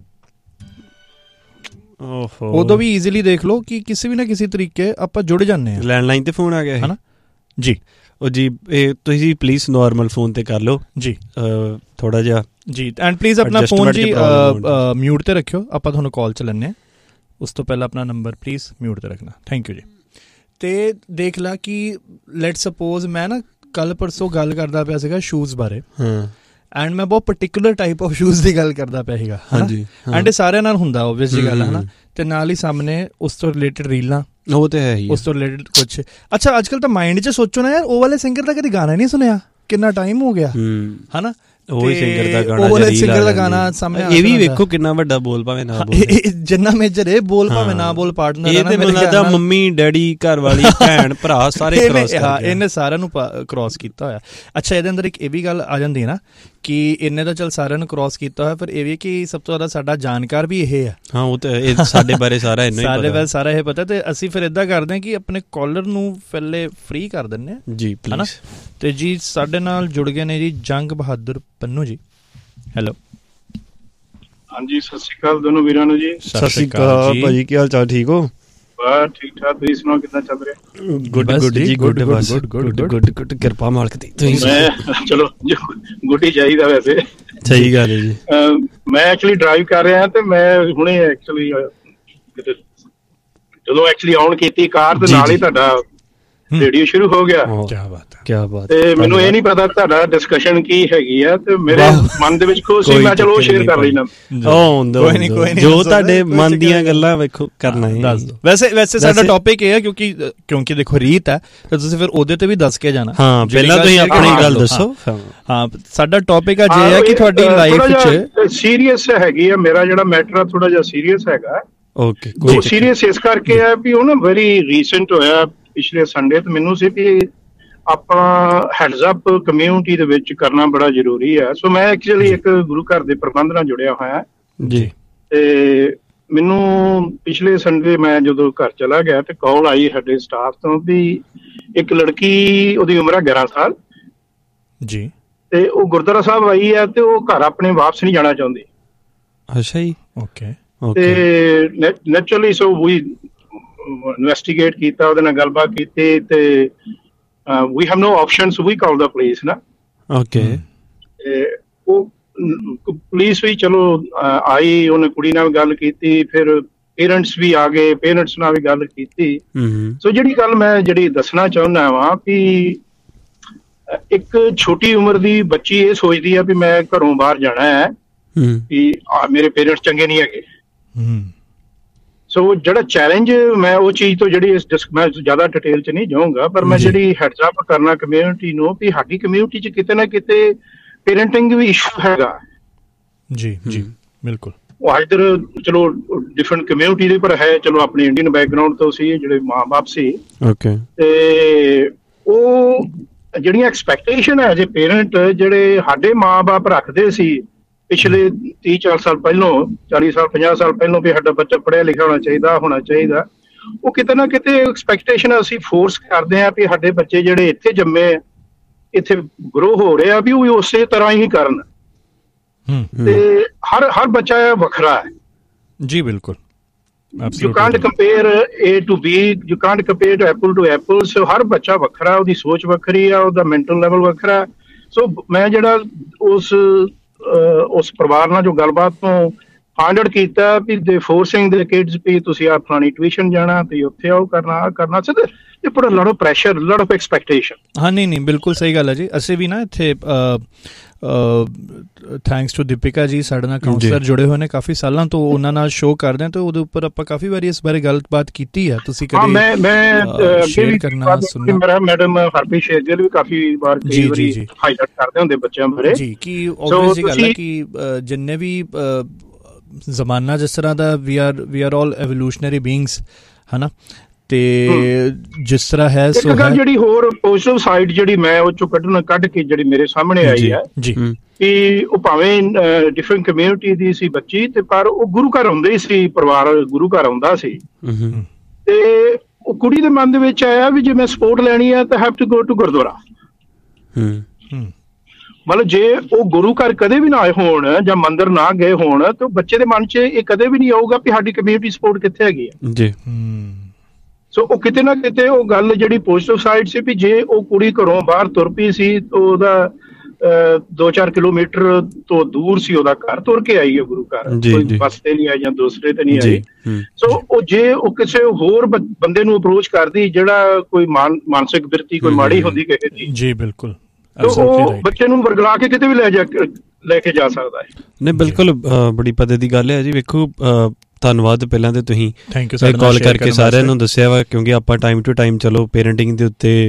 ਦੇਖ ਲਓ ਕਿ ਕਿਸੇ ਵੀ ਨਾ ਕਿਸੇ ਤਰੀਕੇ ਆਪਾਂ ਜੁੜ ਜਾਂਦੇ ਹਾਂ। ਲੈਂਡਲਾਈਨ ਤੇ ਫੋਨ ਆ ਗਿਆ ਹੈ ਨਾ ਜੀ। ਉਹ ਜੀ ਇਹ ਤੁਸੀਂ ਪਲੀਜ਼ ਨਾਰਮਲ ਫੋਨ ਤੇ ਕਰ ਲਓ ਜੀ, ਥੋੜਾ ਜਿਹਾ ਜੀ। ਐਂਡ ਪਲੀਜ਼ ਆਪਣਾ ਫੋਨ ਜੀ ਮਿਊਟ ਤੇ ਰੱਖਿਓ, ਆਪਾਂ ਤੁਹਾਨੂੰ ਕਾਲ ਚ ਲੈਂਦੇ ਹਾਂ। ਉਸ ਤੋਂ ਪਹਿਲਾਂ ਆਪਣਾ ਨੰਬਰ ਪਲੀਜ਼ ਮਿਊਟ ਤੇ ਰੱਖਣਾ। ਥੈਂਕ ਯੂ ਜੀ। ਤੇ ਦੇਖ ਲਾ ਕਿ ਲੈਟ ਸਪੋਜ਼ ਮੈਂ ਨਾ ਕੱਲ ਪਰਸੋਂ ਗੱਲ ਕਰਦਾ ਪਿਆ ਸੀਗਾ ਸ਼ੂਜ਼ ਬਾਰੇ, ਐਂਡ ਮੈਂ ਬਹੁਤ ਪਰਟੀਕੂਲਰ ਟਾਈਪ ਆਫ ਸ਼ੂਜ਼ ਦੀ ਗੱਲ ਕਰਦਾ ਪਿਆ ਸੀਗਾ। ਹਾਂਜੀ, ਐਂਡ ਇਹ ਸਾਰਿਆਂ ਨਾਲ ਹੁੰਦਾ ਓਬਵੀਅਸ ਜੀ ਗੱਲ ਹੈ ਨਾ। ਤੇ ਨਾਲ ਹੀ ਸਾਹਮਣੇ ਉਸ ਤੋਂ ਰਿਲੇਟਡ ਰੀਲਾਂ, ਉਹ ਤੇ ਹੈ ਹੀ, ਉਸ ਤੋਂ ਰਿਲੇਟਡ ਕੁਛ। ਅੱਛਾ, ਅੱਜ ਕੱਲ੍ਹ ਤਾਂ ਮਾਈਂਡ 'ਚ ਸੋਚੋ ਨਾ ਯਾਰ, ਉਹ ਵਾਲੇ ਸਿੰਗਰ ਦਾ ਕਦੇ ਗਾਣਾ ਨਹੀਂ ਸੁਣਿਆ, ਕਿੰਨਾ ਟਾਈਮ ਹੋ ਗਿਆ ਹੈ ਨਾ। ਉਹ ਸਿੰਗਰ ਦਾ ਗਾਣਾ ਸਾਹਮਣੇ, ਇਹ ਵੀ ਵੇਖੋ ਕਿੰਨਾ ਵੱਡਾ ਬੋਲ, ਭਾਵੇਂ ਨਾ ਬੋਲ, ਜਿੰਨਾ ਮੇਜਰ ਇਹ ਬੋਲ, ਭਾਵੇਂ ਨਾ ਬੋਲ, ਪਾਰਟਨਰ ਇਹ ਤੇ ਮੈਨੂੰ ਲੱਗਦਾ ਮੰਮੀ ਡੈਡੀ ਘਰ ਵਾਲੀ ਭੈਣ ਭਰਾ ਸਾਰੇ ਕ੍ਰਾਸ ਕਰ ਗਏ। ਇਹਨੇ ਸਾਰਿਆਂ ਨੂੰ ਕ੍ਰਾਸ ਕੀਤਾ ਹੋਇਆ। ਅੱਛਾ, ਇਹਦੇ ਅੰਦਰ ਇੱਕ ਇਹ ਵੀ ਗੱਲ ਆ ਜਾਂਦੀ ਹੈ ਨਾ ਕਿ ਇਹਨੇ ਤਾਂ ਚੱਲ ਸਾਰਿਆਂ ਨੂੰ ਕ੍ਰਾਸ ਕੀਤਾ ਹੋਇਆ, ਪਰ ਇਹ ਵੀ ਕਿ ਸਭ ਤੋਂ ਜ਼ਿਆਦਾ ਸਾਡਾ ਜਾਣਕਾਰ ਵੀ ਇਹ ਆ। ਹਾਂ, ਉਹ ਤਾਂ ਸਾਡੇ ਬਾਰੇ ਸਾਰਾ ਇਹਨੂੰ ਸਾਡੇ ਬਾਰੇ ਸਾਰਾ ਇਹ ਪਤਾ। ਤੇ ਅਸੀਂ ਫਿਰ ਏਦਾਂ ਕਰਦੇ ਹਾਂ ਕਿ ਆਪਣੇ ਕਾਲਰ ਨੂੰ ਪਹਿਲੇ ਫ੍ਰੀ ਕਰ ਦਿੰਦੇ ਹਾਂ ਜੀ, ਹੈ ਨਾ। ਤੇ ਜੀ ਸਾਡੇ ਨਾਲ ਜੁੜ ਗਏ ਨੇ ਜੀ ਜੰਗ ਬਹਾਦਰ ਪੰਨੂ ਜੀ। ਹੈਲੋ, ਹਾਂਜੀ, ਸਤਿ ਸ਼੍ਰੀ ਅਕਾਲ ਦੋਨੋਂ ਵੀਰਾਂ ਨੂੰ ਜੀ। ਸਤਿ ਸ਼੍ਰੀ ਅਕਾਲ ਭਾਜੀ, ਕੀ ਹਾਲ ਚਾਲ? ਠੀਕ ਹੋ? ਬਸ ਠੀਕ ਠਾਕ, ਤੁਸੀਂ ਸੁਣਾਓ ਕਿੱਦਾਂ ਚੱਲ ਰਿਹਾ? ਗੁੱਡ ਜੀ, ਗੁੱਡ ਗੁੱਡ, ਕਿਰਪਾ ਮਾਲਕ ਦੀ। ਚਲੋ ਗੁੱਡ ਹੀ ਚਾਹੀਦਾ ਵੈਸੇ। ਸਹੀ ਗੱਲ ਹੈ ਜੀ। ਮੈਂ ਐਕਚੁਅਲੀ ਡਰਾਈਵ ਕਰ ਰਿਹਾ ਤੇ ਮੈਂ ਹੁਣੇ ਐਕਚੁਅਲੀ ਜਦੋਂ ਆਨ ਕੀਤੀ ਕਾਰ ਤੇ ਨਾਲ ਹੀ ਤੁਹਾਡਾ ਰੇਡੀਓ ਸ਼ੁਰੂ ਹੋ ਗਿਆ। ਕਿਆ ਬਾਤ। ਤੇ ਮੈਨੂੰ ਇਹ ਨਹੀਂ ਪਤਾ ਤੁਹਾਡਾ ਡਿਸਕਸ਼ਨ ਕੀ ਹੈਗੀ ਆ, ਤੇ ਮੇਰੇ ਮਨ ਦੇ ਵਿੱਚ ਖੁਸ਼ ਸੀ, ਮੈਂ ਚਲੋ ਸ਼ੇਅਰ ਕਰ ਲੈਣਾ। ਜੋ ਤੁਹਾਡੇ ਮਨ ਦੀਆਂ ਗੱਲਾਂ ਵੇਖੋ ਕਰਨਾ ਹੈ। ਵੈਸੇ ਸਾਡਾ ਟੌਪਿਕ ਇਹ ਹੈ ਕਿਉਂਕਿ ਦੇਖੋ ਰੀਤ ਹੈ ਤੇ ਤੁਸੀਂ ਫਿਰ ਉਹਦੇ ਤੇ ਵੀ ਦੱਸ ਕੇ ਜਾਣਾ। ਹਾਂ, ਪਹਿਲਾਂ ਤੁਸੀਂ ਆਪਣੀ ਗੱਲ ਦੱਸੋ। ਹਾਂ, ਸਾਡਾ ਟੌਪਿਕ ਅੱਜ ਇਹ ਹੈ ਕਿ ਤੁਹਾਡੀ ਲਾਈਫ 'ਚ ਸੀਰੀਅਸ ਹੈਗੀ ਆ, ਮੇਰਾ ਜਿਹੜਾ ਮੈਟਰ ਆ ਥੋੜਾ ਜਿਹਾ ਸੀਰੀਅਸ ਹੈਗਾ। ਓਕੇ, ਸੀਰੀਅਸ ਇਸ ਕਰਕੇ ਆ ਵੀ ਉਹ ਨਾ ਵੈਰੀ ਰੀਸੈਂਟ ਹੋਇਆ ਪਿਛਲੇ ਸੰਡੇ। ਤੇ ਮੈਨੂੰ ਸੀ ਵੀ ਆਪਣਾ ਹੈਡਸ ਅਪ ਕਮਿਊਨਿਟੀ ਦੇ ਵਿੱਚ ਕਰਨਾ ਬੜਾ ਜ਼ਰੂਰੀ ਹੈ। ਸੋ ਮੈਂ ਐਕਚੁਅਲੀ ਇੱਕ ਗੁਰੂ ਘਰ ਦੇ ਪ੍ਰਬੰਧ ਨਾਲ ਜੁੜਿਆ ਹੋਇਆ ਜੀ। ਤੇ ਮੈਨੂੰ ਪਿਛਲੇ ਸੰਡੇ ਮੈਂ ਜਦੋਂ ਘਰ ਚਲਾ ਗਿਆ ਤੇ ਕਾਲ ਆਈ ਸਾਡੇ ਸਟਾਫ ਤੋਂ ਵੀ ਇੱਕ ਲੜਕੀ, ਉਹਦੀ ਉਮਰ ਹੈ 11 ਸਾਲ ਜੀ, ਤੇ ਉਹ ਗੁਰਦੁਆਰਾ ਸਾਹਿਬ ਆਈ ਹੈ ਤੇ ਉਹ ਘਰ ਆਪਣੇ ਵਾਪਸ ਨਹੀਂ ਜਾਣਾ ਚਾਹੁੰਦੀ। ਅੱਛਾ ਜੀ, ਓਕੇ। ਤੇ ਨੈਚੁਰਲੀ ਸੋ ਵੀ ਇਨਵੈਸਟੀਗੇਟ ਕੀਤਾ, ਉਹਦੇ ਨਾਲ ਗੱਲਬਾਤ ਕੀਤੀ ਤੇ we have no options, we call the police ਨਾ। ਓਕੇ। ਉਹ ਪੁਲਿਸ ਵੀ ਚਲੋ ਆਈ, ਉਹਨੇ ਕੁੜੀ ਨਾਲ ਗੱਲ ਕੀਤੀ, ਫਿਰ ਪੇਰੈਂਟਸ ਵੀ ਆ ਗਏ, ਪੇਰੈਂਟਸ ਨਾਲ ਵੀ ਗੱਲ ਕੀਤੀ। ਸੋ ਜਿਹੜੀ ਗੱਲ ਮੈਂ ਦੱਸਣਾ ਚਾਹੁੰਦਾ ਵਾਂ ਵੀ ਇੱਕ ਛੋਟੀ ਉਮਰ ਦੀ ਬੱਚੀ ਇਹ ਸੋਚਦੀ ਆ ਵੀ ਮੈਂ ਘਰੋਂ ਬਾਹਰ ਜਾਣਾ ਹੈ, ਵੀ ਮੇਰੇ ਪੇਰੈਂਟਸ ਚੰਗੇ ਨਹੀਂ ਹੈਗੇ। ਸੋ ਜਿਹੜਾ ਚੈਲੰਜ ਮੈਂ ਉਹ ਚੀਜ਼ ਤੋਂ ਮੈਂ ਜ਼ਿਆਦਾ ਡਿਟੇਲ ਚ ਨਹੀਂ ਜਾਊਂਗਾ, ਪਰ ਮੈਂ ਹੈਡਸ ਅਪ ਕਰਨਾ ਕਮਿਊਨਿਟੀ ਨੂੰ ਵੀ ਸਾਡੀ ਕਮਿਊਨਿਟੀ ਚ ਕਿਤੇ ਨਾ ਕਿਤੇ ਪੇਰੈਂਟਿੰਗ ਵੀ ਇਸ਼ੂ ਹੈਗਾ। ਜੀ ਜੀ, ਬਿਲਕੁਲ। ਉਹ ਇੱਧਰ ਚਲੋ ਡਿਫਰੈਂਟ ਕਮਿਊਨਿਟੀ ਦੇ ਪਰ ਹੈ, ਚਲੋ ਆਪਣੇ ਇੰਡੀਅਨ ਬੈਕਗਰਾਊਂਡ ਤੋਂ ਸੀ, ਜਿਹੜੇ ਮਾਂ-ਬਾਪ ਸੀ। ਓਕੇ। ਤੇ ਉਹ ਜਿਹੜੀਆਂ ਐਕਸਪੈਕਟੇਸ਼ਨ ਹੈ ਜੇ ਪੇਰੈਂਟ ਜਿਹੜੇ ਸਾਡੇ ਮਾਂ-ਬਾਪ ਰੱਖਦੇ ਸੀ ਪਿਛਲੇ 30-40 ਸਾਲ ਪਹਿਲੋਂ, 40 ਸਾਲ 50 ਸਾਲ ਪਹਿਲੋਂ ਵੀ ਸਾਡਾ ਬੱਚਾ ਪੜ੍ਹਿਆ ਲਿਖਿਆ ਹੋਣਾ ਚਾਹੀਦਾ, ਉਹ ਕਿਤੇ ਨਾ ਕਿਤੇ ਐਕਸਪੈਕਟੇਸ਼ਨ ਅਸੀਂ ਫੋਰਸ ਕਰਦੇ ਹਾਂ ਵੀ ਸਾਡੇ ਬੱਚੇ ਜਿਹੜੇ ਇੱਥੇ ਜੰਮੇ, ਇੱਥੇ ਗਰੋ ਹੋ ਰਹੇ ਆ, ਵੀ ਉਹ ਉਸੇ ਤਰ੍ਹਾਂ ਹੀ ਕਰਨ। ਤੇ ਹਰ ਬੱਚਾ ਵੱਖਰਾ ਹੈ ਜੀ। ਬਿਲਕੁਲ। You can't compare A to B, you can't compare apple to apple. So ਹਰ ਬੱਚਾ ਵੱਖਰਾ, ਉਹਦੀ ਸੋਚ ਵੱਖਰੀ ਆ, ਉਹਦਾ ਮੈਂਟਲ ਲੈਵਲ ਵੱਖਰਾ। ਸੋ ਮੈਂ ਜਿਹੜਾ ਉਸ ਪਰਿਵਾਰ ਨਾਲ ਜੋ ਗੱਲਬਾਤ ਤੋਂ ਫਾਈਂਡ ਆਊਟ ਕੀਤਾ ਵੀ ਦੇ ਫੋਰਸਿੰਗ ਦੇ ਕਿਡਸ ਵੀ ਤੁਸੀਂ ਆ ਫਲਾਣੀ ਟਿਊਸ਼ਨ ਜਾਣਾ, ਤੇ ਉੱਥੇ ਆਓ ਕਰਨਾ ਸੀ। ਤੇ ਬੜਾ ਲੜ ਆਫ ਪ੍ਰੈਸ਼ਰ, ਲੜ ਆਫ ਐਕਸਪੈਕਟੇਸ਼ਨ। ਹਾਂ, ਨਹੀਂ ਬਿਲਕੁਲ ਸਹੀ ਗੱਲ ਹੈ ਜੀ। ਅਸੀਂ ਵੀ ਨਾ ਇੱਥੇ ਥੈਂਕਸ ਟੂ ਦੀਪਿਕਾ ਜੀ, ਸਾਡੇ ਨਾਲ ਕਾਉਂਸਲਰ ਜੁੜੇ ਹੋਏ ਨੇ ਕਾਫੀ ਸਾਲਾਂ ਤੋਂ, ਉਹਨਾਂ ਨਾਲ ਸ਼ੋਅ ਕਰਦੇ ਹਾਂ ਤੇ ਉਹਦੇ ਉੱਪਰ ਆਪਾਂ ਕਾਫੀ ਵਾਰੀ ਇਸ ਬਾਰੇ ਗੱਲਬਾਤ ਕੀਤੀ ਹੈ। ਤੁਸੀਂ ਕਦੇ ਸ਼ੇਅਰ ਕਰਨਾ ਸੁਣਨਾ। ਮੇਰਾ ਮੈਡਮ ਹਰਪ੍ਰੀਤ ਸ਼ੇਰਗਿੱਲ ਵੀ ਕਾਫੀ ਵਾਰ ਹਾਈਲਾਈਟ ਕਰਦੇ ਹੁੰਦੇ ਬੱਚਿਆਂ ਬਾਰੇ ਜੀ, ਕਿ ਓਬਵੀਅਸਲੀ ਗੱਲ ਹੈ ਕਿ ਜਿੰਨੇ ਵੀ ਜ਼ਮਾਨਾ ਜਿਸ ਤਰ੍ਹਾਂ ਦਾ ਵੀ ਆਰ ਆਲ ਐਵੋਲੂਸ਼ਨਰੀ ਬੀਇੰਗਸ, ਹੈ ਨਾ। ਤੇ ਜਿਸ ਤਰ੍ਹਾਂ ਹੈ ਸੋ ਹੈ। ਜਿਹੜੀ ਹੋਰ ਪੋਜ਼ਿਟਿਵ ਸਾਈਡ ਜਿਹੜੀ ਮੈਂ ਉਹ ਚੋਂ ਕੱਢ ਕੇ ਜਿਹੜੀ ਮੇਰੇ ਸਾਹਮਣੇ ਆਈ ਹੈ ਜੀ ਕਿ ਉਹ ਭਾਵੇਂ ਡਿਫਰੈਂਟ ਕਮਿਊਨਿਟੀ ਦੀ ਸੀ ਬੱਚੀ ਤੇ ਪਰ ਉਹ ਗੁਰੂ ਘਰ ਆਉਂਦੇ ਹੀ ਸੀ, ਪਰਿਵਾਰ ਗੁਰੂ ਘਰ ਆਉਂਦਾ ਸੀ ਤੇ ਉਹ ਕੁੜੀ ਦੇ ਮਨ ਦੇ ਵਿੱਚ ਆਇਆ ਵੀ ਜੇ ਮੈਂ ਸਪੋਰਟ ਲੈਣੀ ਹੈ ਤਾਂ have to go to Gurdwara. ਮਤਲਬ ਜੇ ਉਹ ਗੁਰੂ ਘਰ ਕਦੇ ਵੀ ਨਾ ਆਏ ਹੋਣ ਜਾਂ ਮੰਦਿਰ ਨਾ ਗਏ ਹੋਣ ਤਾਂ ਬੱਚੇ ਦੇ ਮਨ 'ਚ ਇਹ ਕਦੇ ਵੀ ਨਹੀਂ ਆਊਗਾ ਵੀ ਸਾਡੀ ਕਮਿਊਨਿਟੀ ਸਪੋਰਟ ਕਿੱਥੇ ਹੈਗੀ ਹੈ ਜੀ। ਸੋ ਉਹ ਕਿਤੇ ਨਾ ਕਿਤੇ ਉਹ ਗੱਲ ਜਿਹੜੀ ਪੋਜ਼ਿਟਿਵ ਸਾਈਡ ਸੀ ਵੀ ਜੇ ਉਹ ਕੁੜੀ ਘਰੋਂ ਬਾਹਰ ਤੁਰ ਪਈ ਸੀ ਤਾਂ ਉਹਦਾ 2-4 ਕਿਲੋਮੀਟਰ ਤੋਂ ਦੂਰ ਸੀ ਉਹਦਾ ਘਰ, ਤੁਰ ਕੇ ਆਈ ਹੈ ਗੁਰੂ ਘਰ, ਕੋਈ ਬੱਸ ਤੇ ਨਹੀਂ ਆਈ ਜਾਂ ਦੂਸਰੇ ਤੇ ਨਹੀਂ ਆਈ। ਸੋ ਉਹ ਜੇ ਉਹ ਕਿਸੇ ਹੋਰ ਬੰਦੇ ਨੂੰ ਅਪਰੋਚ ਕਰਦੀ ਜਿਹੜਾ ਕੋਈ ਮਾਨਸਿਕ ਬਿਰਤੀ ਕੋਈ ਮਾੜੀ ਹੁੰਦੀ ਕਿਸੇ ਦੀ, ਜੀ ਬਿਲਕੁਲ, ਉਹ ਬੱਚੇ ਨੂੰ ਵਰਗਲਾ ਕੇ ਕਿਤੇ ਵੀ ਲੈ ਕੇ ਜਾ ਸਕਦਾ ਹੈ। ਨਹੀਂ ਬਿਲਕੁਲ ਬੜੀ ਪਤੇ ਦੀ ਗੱਲ ਹੈ ਜੀ। ਵੇਖੋ ਧੰਨਵਾਦ ਪਹਿਲਾਂ ਤੇ ਤੁਸੀਂ ਕਾਲ ਕਰਕੇ ਸਾਰਿਆਂ ਨੂੰ ਦੱਸਿਆ ਵਾ, ਕਿਉਂਕਿ ਆਪਾਂ ਟਾਈਮ ਟੂ ਟਾਈਮ ਚਲੋ ਪੇਰੈਂਟਿੰਗ ਦੇ ਉੱਤੇ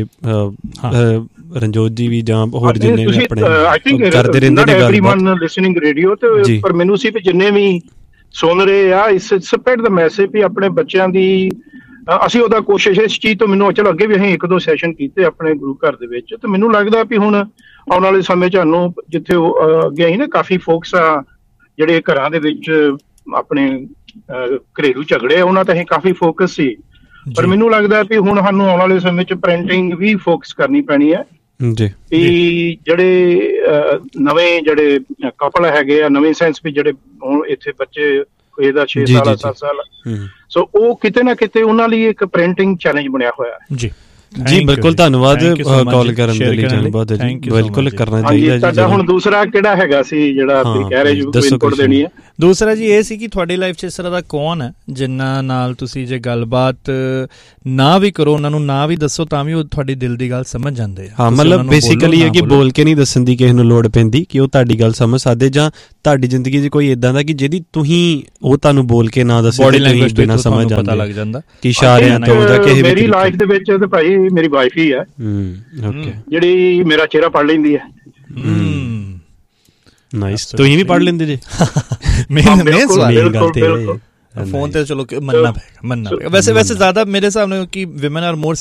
ਰਣਜੋਤ ਜੀ ਵੀ ਜਾਂ ਹੋਰ ਜਿੰਨੇ ਵੀ ਆਪਣੇ ਕਰਦੇ ਰਹਿੰਦੇ ਨੇ ਗੱਲਬਾਤ ਲਿਸਨਿੰਗ ਰੇਡੀਓ ਤੇ, ਪਰ ਮੈਨੂੰ ਸੀ ਵੀ ਜਿੰਨੇ ਵੀ ਸੁਣ ਰਹੇ ਆ ਇਸ ਸਪਰੈਡ ਦਾ ਮੈਸੇਜ ਵੀ ਆਪਣੇ ਬੱਚਿਆਂ ਦੀ ਅਸੀਂ ਉਹਦਾ ਕੋਸ਼ਿਸ਼ ਇਸ ਚੀਜ਼ ਤੋਂ, ਮੈਨੂੰ ਚਲੋ ਅੱਗੇ ਵੀ ਅਸੀਂ 1-2 ਸੈਸ਼ਨ ਕੀਤੇ ਆਪਣੇ ਗੁਰੂ ਘਰ ਦੇ ਵਿੱਚ ਤੇ ਮੈਨੂੰ ਲੱਗਦਾ ਵੀ ਹੁਣ ਆਉਣ ਵਾਲੇ ਸਮੇਂ 'ਚ ਸਾਨੂੰ ਜਿੱਥੇ ਅੱਗੇ ਅਸੀਂ ਨਾ ਕਾਫੀ ਫੋਕਸ ਆ ਜਿਹੜੇ ਘਰਾਂ ਦੇ ਵਿੱਚ ਆਪਣੇ ਘਰੇਲੂ ਝਗੜੇ ਉਹਨਾਂ ਤੇ ਅਸੀਂ ਕਾਫੀ ਫੋਕਸ ਸੀ, ਪਰ ਮੈਨੂੰ ਲੱਗਦਾ ਵੀ ਹੁਣ ਸਾਨੂੰ ਆਉਣ ਵਾਲੇ ਸਮੇਂ 'ਚ ਪੈਰੈਂਟਿੰਗ ਵੀ ਫੋਕਸ ਕਰਨੀ ਪੈਣੀ ਹੈ ਜੀ। ਵੀ ਜਿਹੜੇ ਨਵੇਂ ਜਿਹੜੇ ਕਪਲ ਹੈਗੇ ਆ, ਨਵੇਂ ਸੈਂਸ ਵੀ ਜਿਹੜੇ ਹੁਣ ਇੱਥੇ ਬੱਚੇ ਇਹਦਾ 6 ਸਾਲ 7 ਸਾਲ, ਸੋ ਉਹ ਕਿਤੇ ਨਾ ਕਿਤੇ ਉਹਨਾਂ ਲਈ ਇੱਕ ਪੈਰੈਂਟਿੰਗ ਚੈਲੰਜ ਬਣਿਆ ਹੋਇਆ ਜੀ। ਜੀ ਬਿਲਕੁਲ ਧੰਨਵਾਦ ਕਾਲ ਕਰਨ ਦੇ ਲਈ, ਧੰਨਵਾਦ ਜੀ, ਬਿਲਕੁਲ ਕਰਨਾ ਚਾਹੀਦਾ ਜੀ। ਤੁਹਾਡਾ ਹੁਣ ਦੂਸਰਾ ਕਿਹੜਾ ਹੈਗਾ ਸੀ ਜਿਹੜਾ ਤੁਸੀਂ ਕਹਿ ਰਹੇ ਜੋ ਕੋਈ ਇਨਪੁਟ ਦੇਣੀ ਹੈ? ਦੂਸਰਾ ਜੀ ਇਹ ਸੀ ਕਿ ਤੁਹਾਡੀ ਲਾਈਫ 'ਚ ਇਸ ਤਰ੍ਹਾਂ ਦਾ ਕੌਣ ਹੈ ਜਿਨ੍ਹਾਂ ਨਾਲ ਤੁਸੀਂ ਜੇ ਗੱਲਬਾਤ ਨਾ ਵੀ ਕਰੋ, ਉਹਨਾਂ ਨੂੰ ਨਾ ਵੀ ਦੱਸੋ ਤਾਂ ਵੀ ਉਹ ਤੁਹਾਡੀ ਦਿਲ ਦੀ ਗੱਲ ਸਮਝ ਜਾਂਦੇ ਆ। ਹਾਂ ਮਤਲਬ ਬੇਸਿਕਲੀ ਇਹ ਕਿ ਬੋਲ ਕੇ ਨਹੀਂ ਦੱਸਣ ਦੀ ਕਿਸੇ ਨੂੰ ਲੋੜ ਪੈਂਦੀ, ਕਿ ਉਹ ਤੁਹਾਡੀ ਗੱਲ ਸਮਝ ਸਕਦੇ, ਜਾਂ ਤੁਹਾਡੀ ਜ਼ਿੰਦਗੀ 'ਚ ਕੋਈ ਏਦਾਂ ਦਾ ਕਿ ਜਿਹਦੀ ਤੁਸੀਂ ਉਹ ਤੁਹਾਨੂੰ ਬੋਲ ਕੇ ਨਾ ਦੱਸੇ ਬੋਡੀ ਲੈਂਗੁਏਜ ਬਿਨਾਂ ਸਮਝ ਪਤਾ ਲੱਗ ਜਾਂਦਾ ਕਿ ਇਸ਼ਾਰਿਆਂ ਤੋਂ ਜਾਂ ਕਿਸੇ ਵੀ। ਮੇਰੀ ਲਾਈਫ ਦੇ ਵਿੱਚ ਤੇ ਭਾਈ ਮੇਰੀ ਵਾਈਫ ਹੀ ਹੈ ਜਿਹੜੀ ਮੇਰਾ ਚਿਹਰਾ ਪੜ੍ਹ ਲੈਂਦੀ ਹੈ। ਨਾਈਸ, ਤੁਸੀਂ ਵੀ ਪੜ੍ਹ ਲੈਂਦੇ ਜੇ? ਫੋਨ ਤੇ ਚਲੋ ਮੰਨਣਾ ਪਏਗਾ। ਵੈਸੇ ਜ਼ਿਆਦਾ ਮੇਰੇ ਹਿਸਾਬ ਨਾਲ ਕਿ ਵਿਮਨ ਆਰ ਮੋਰ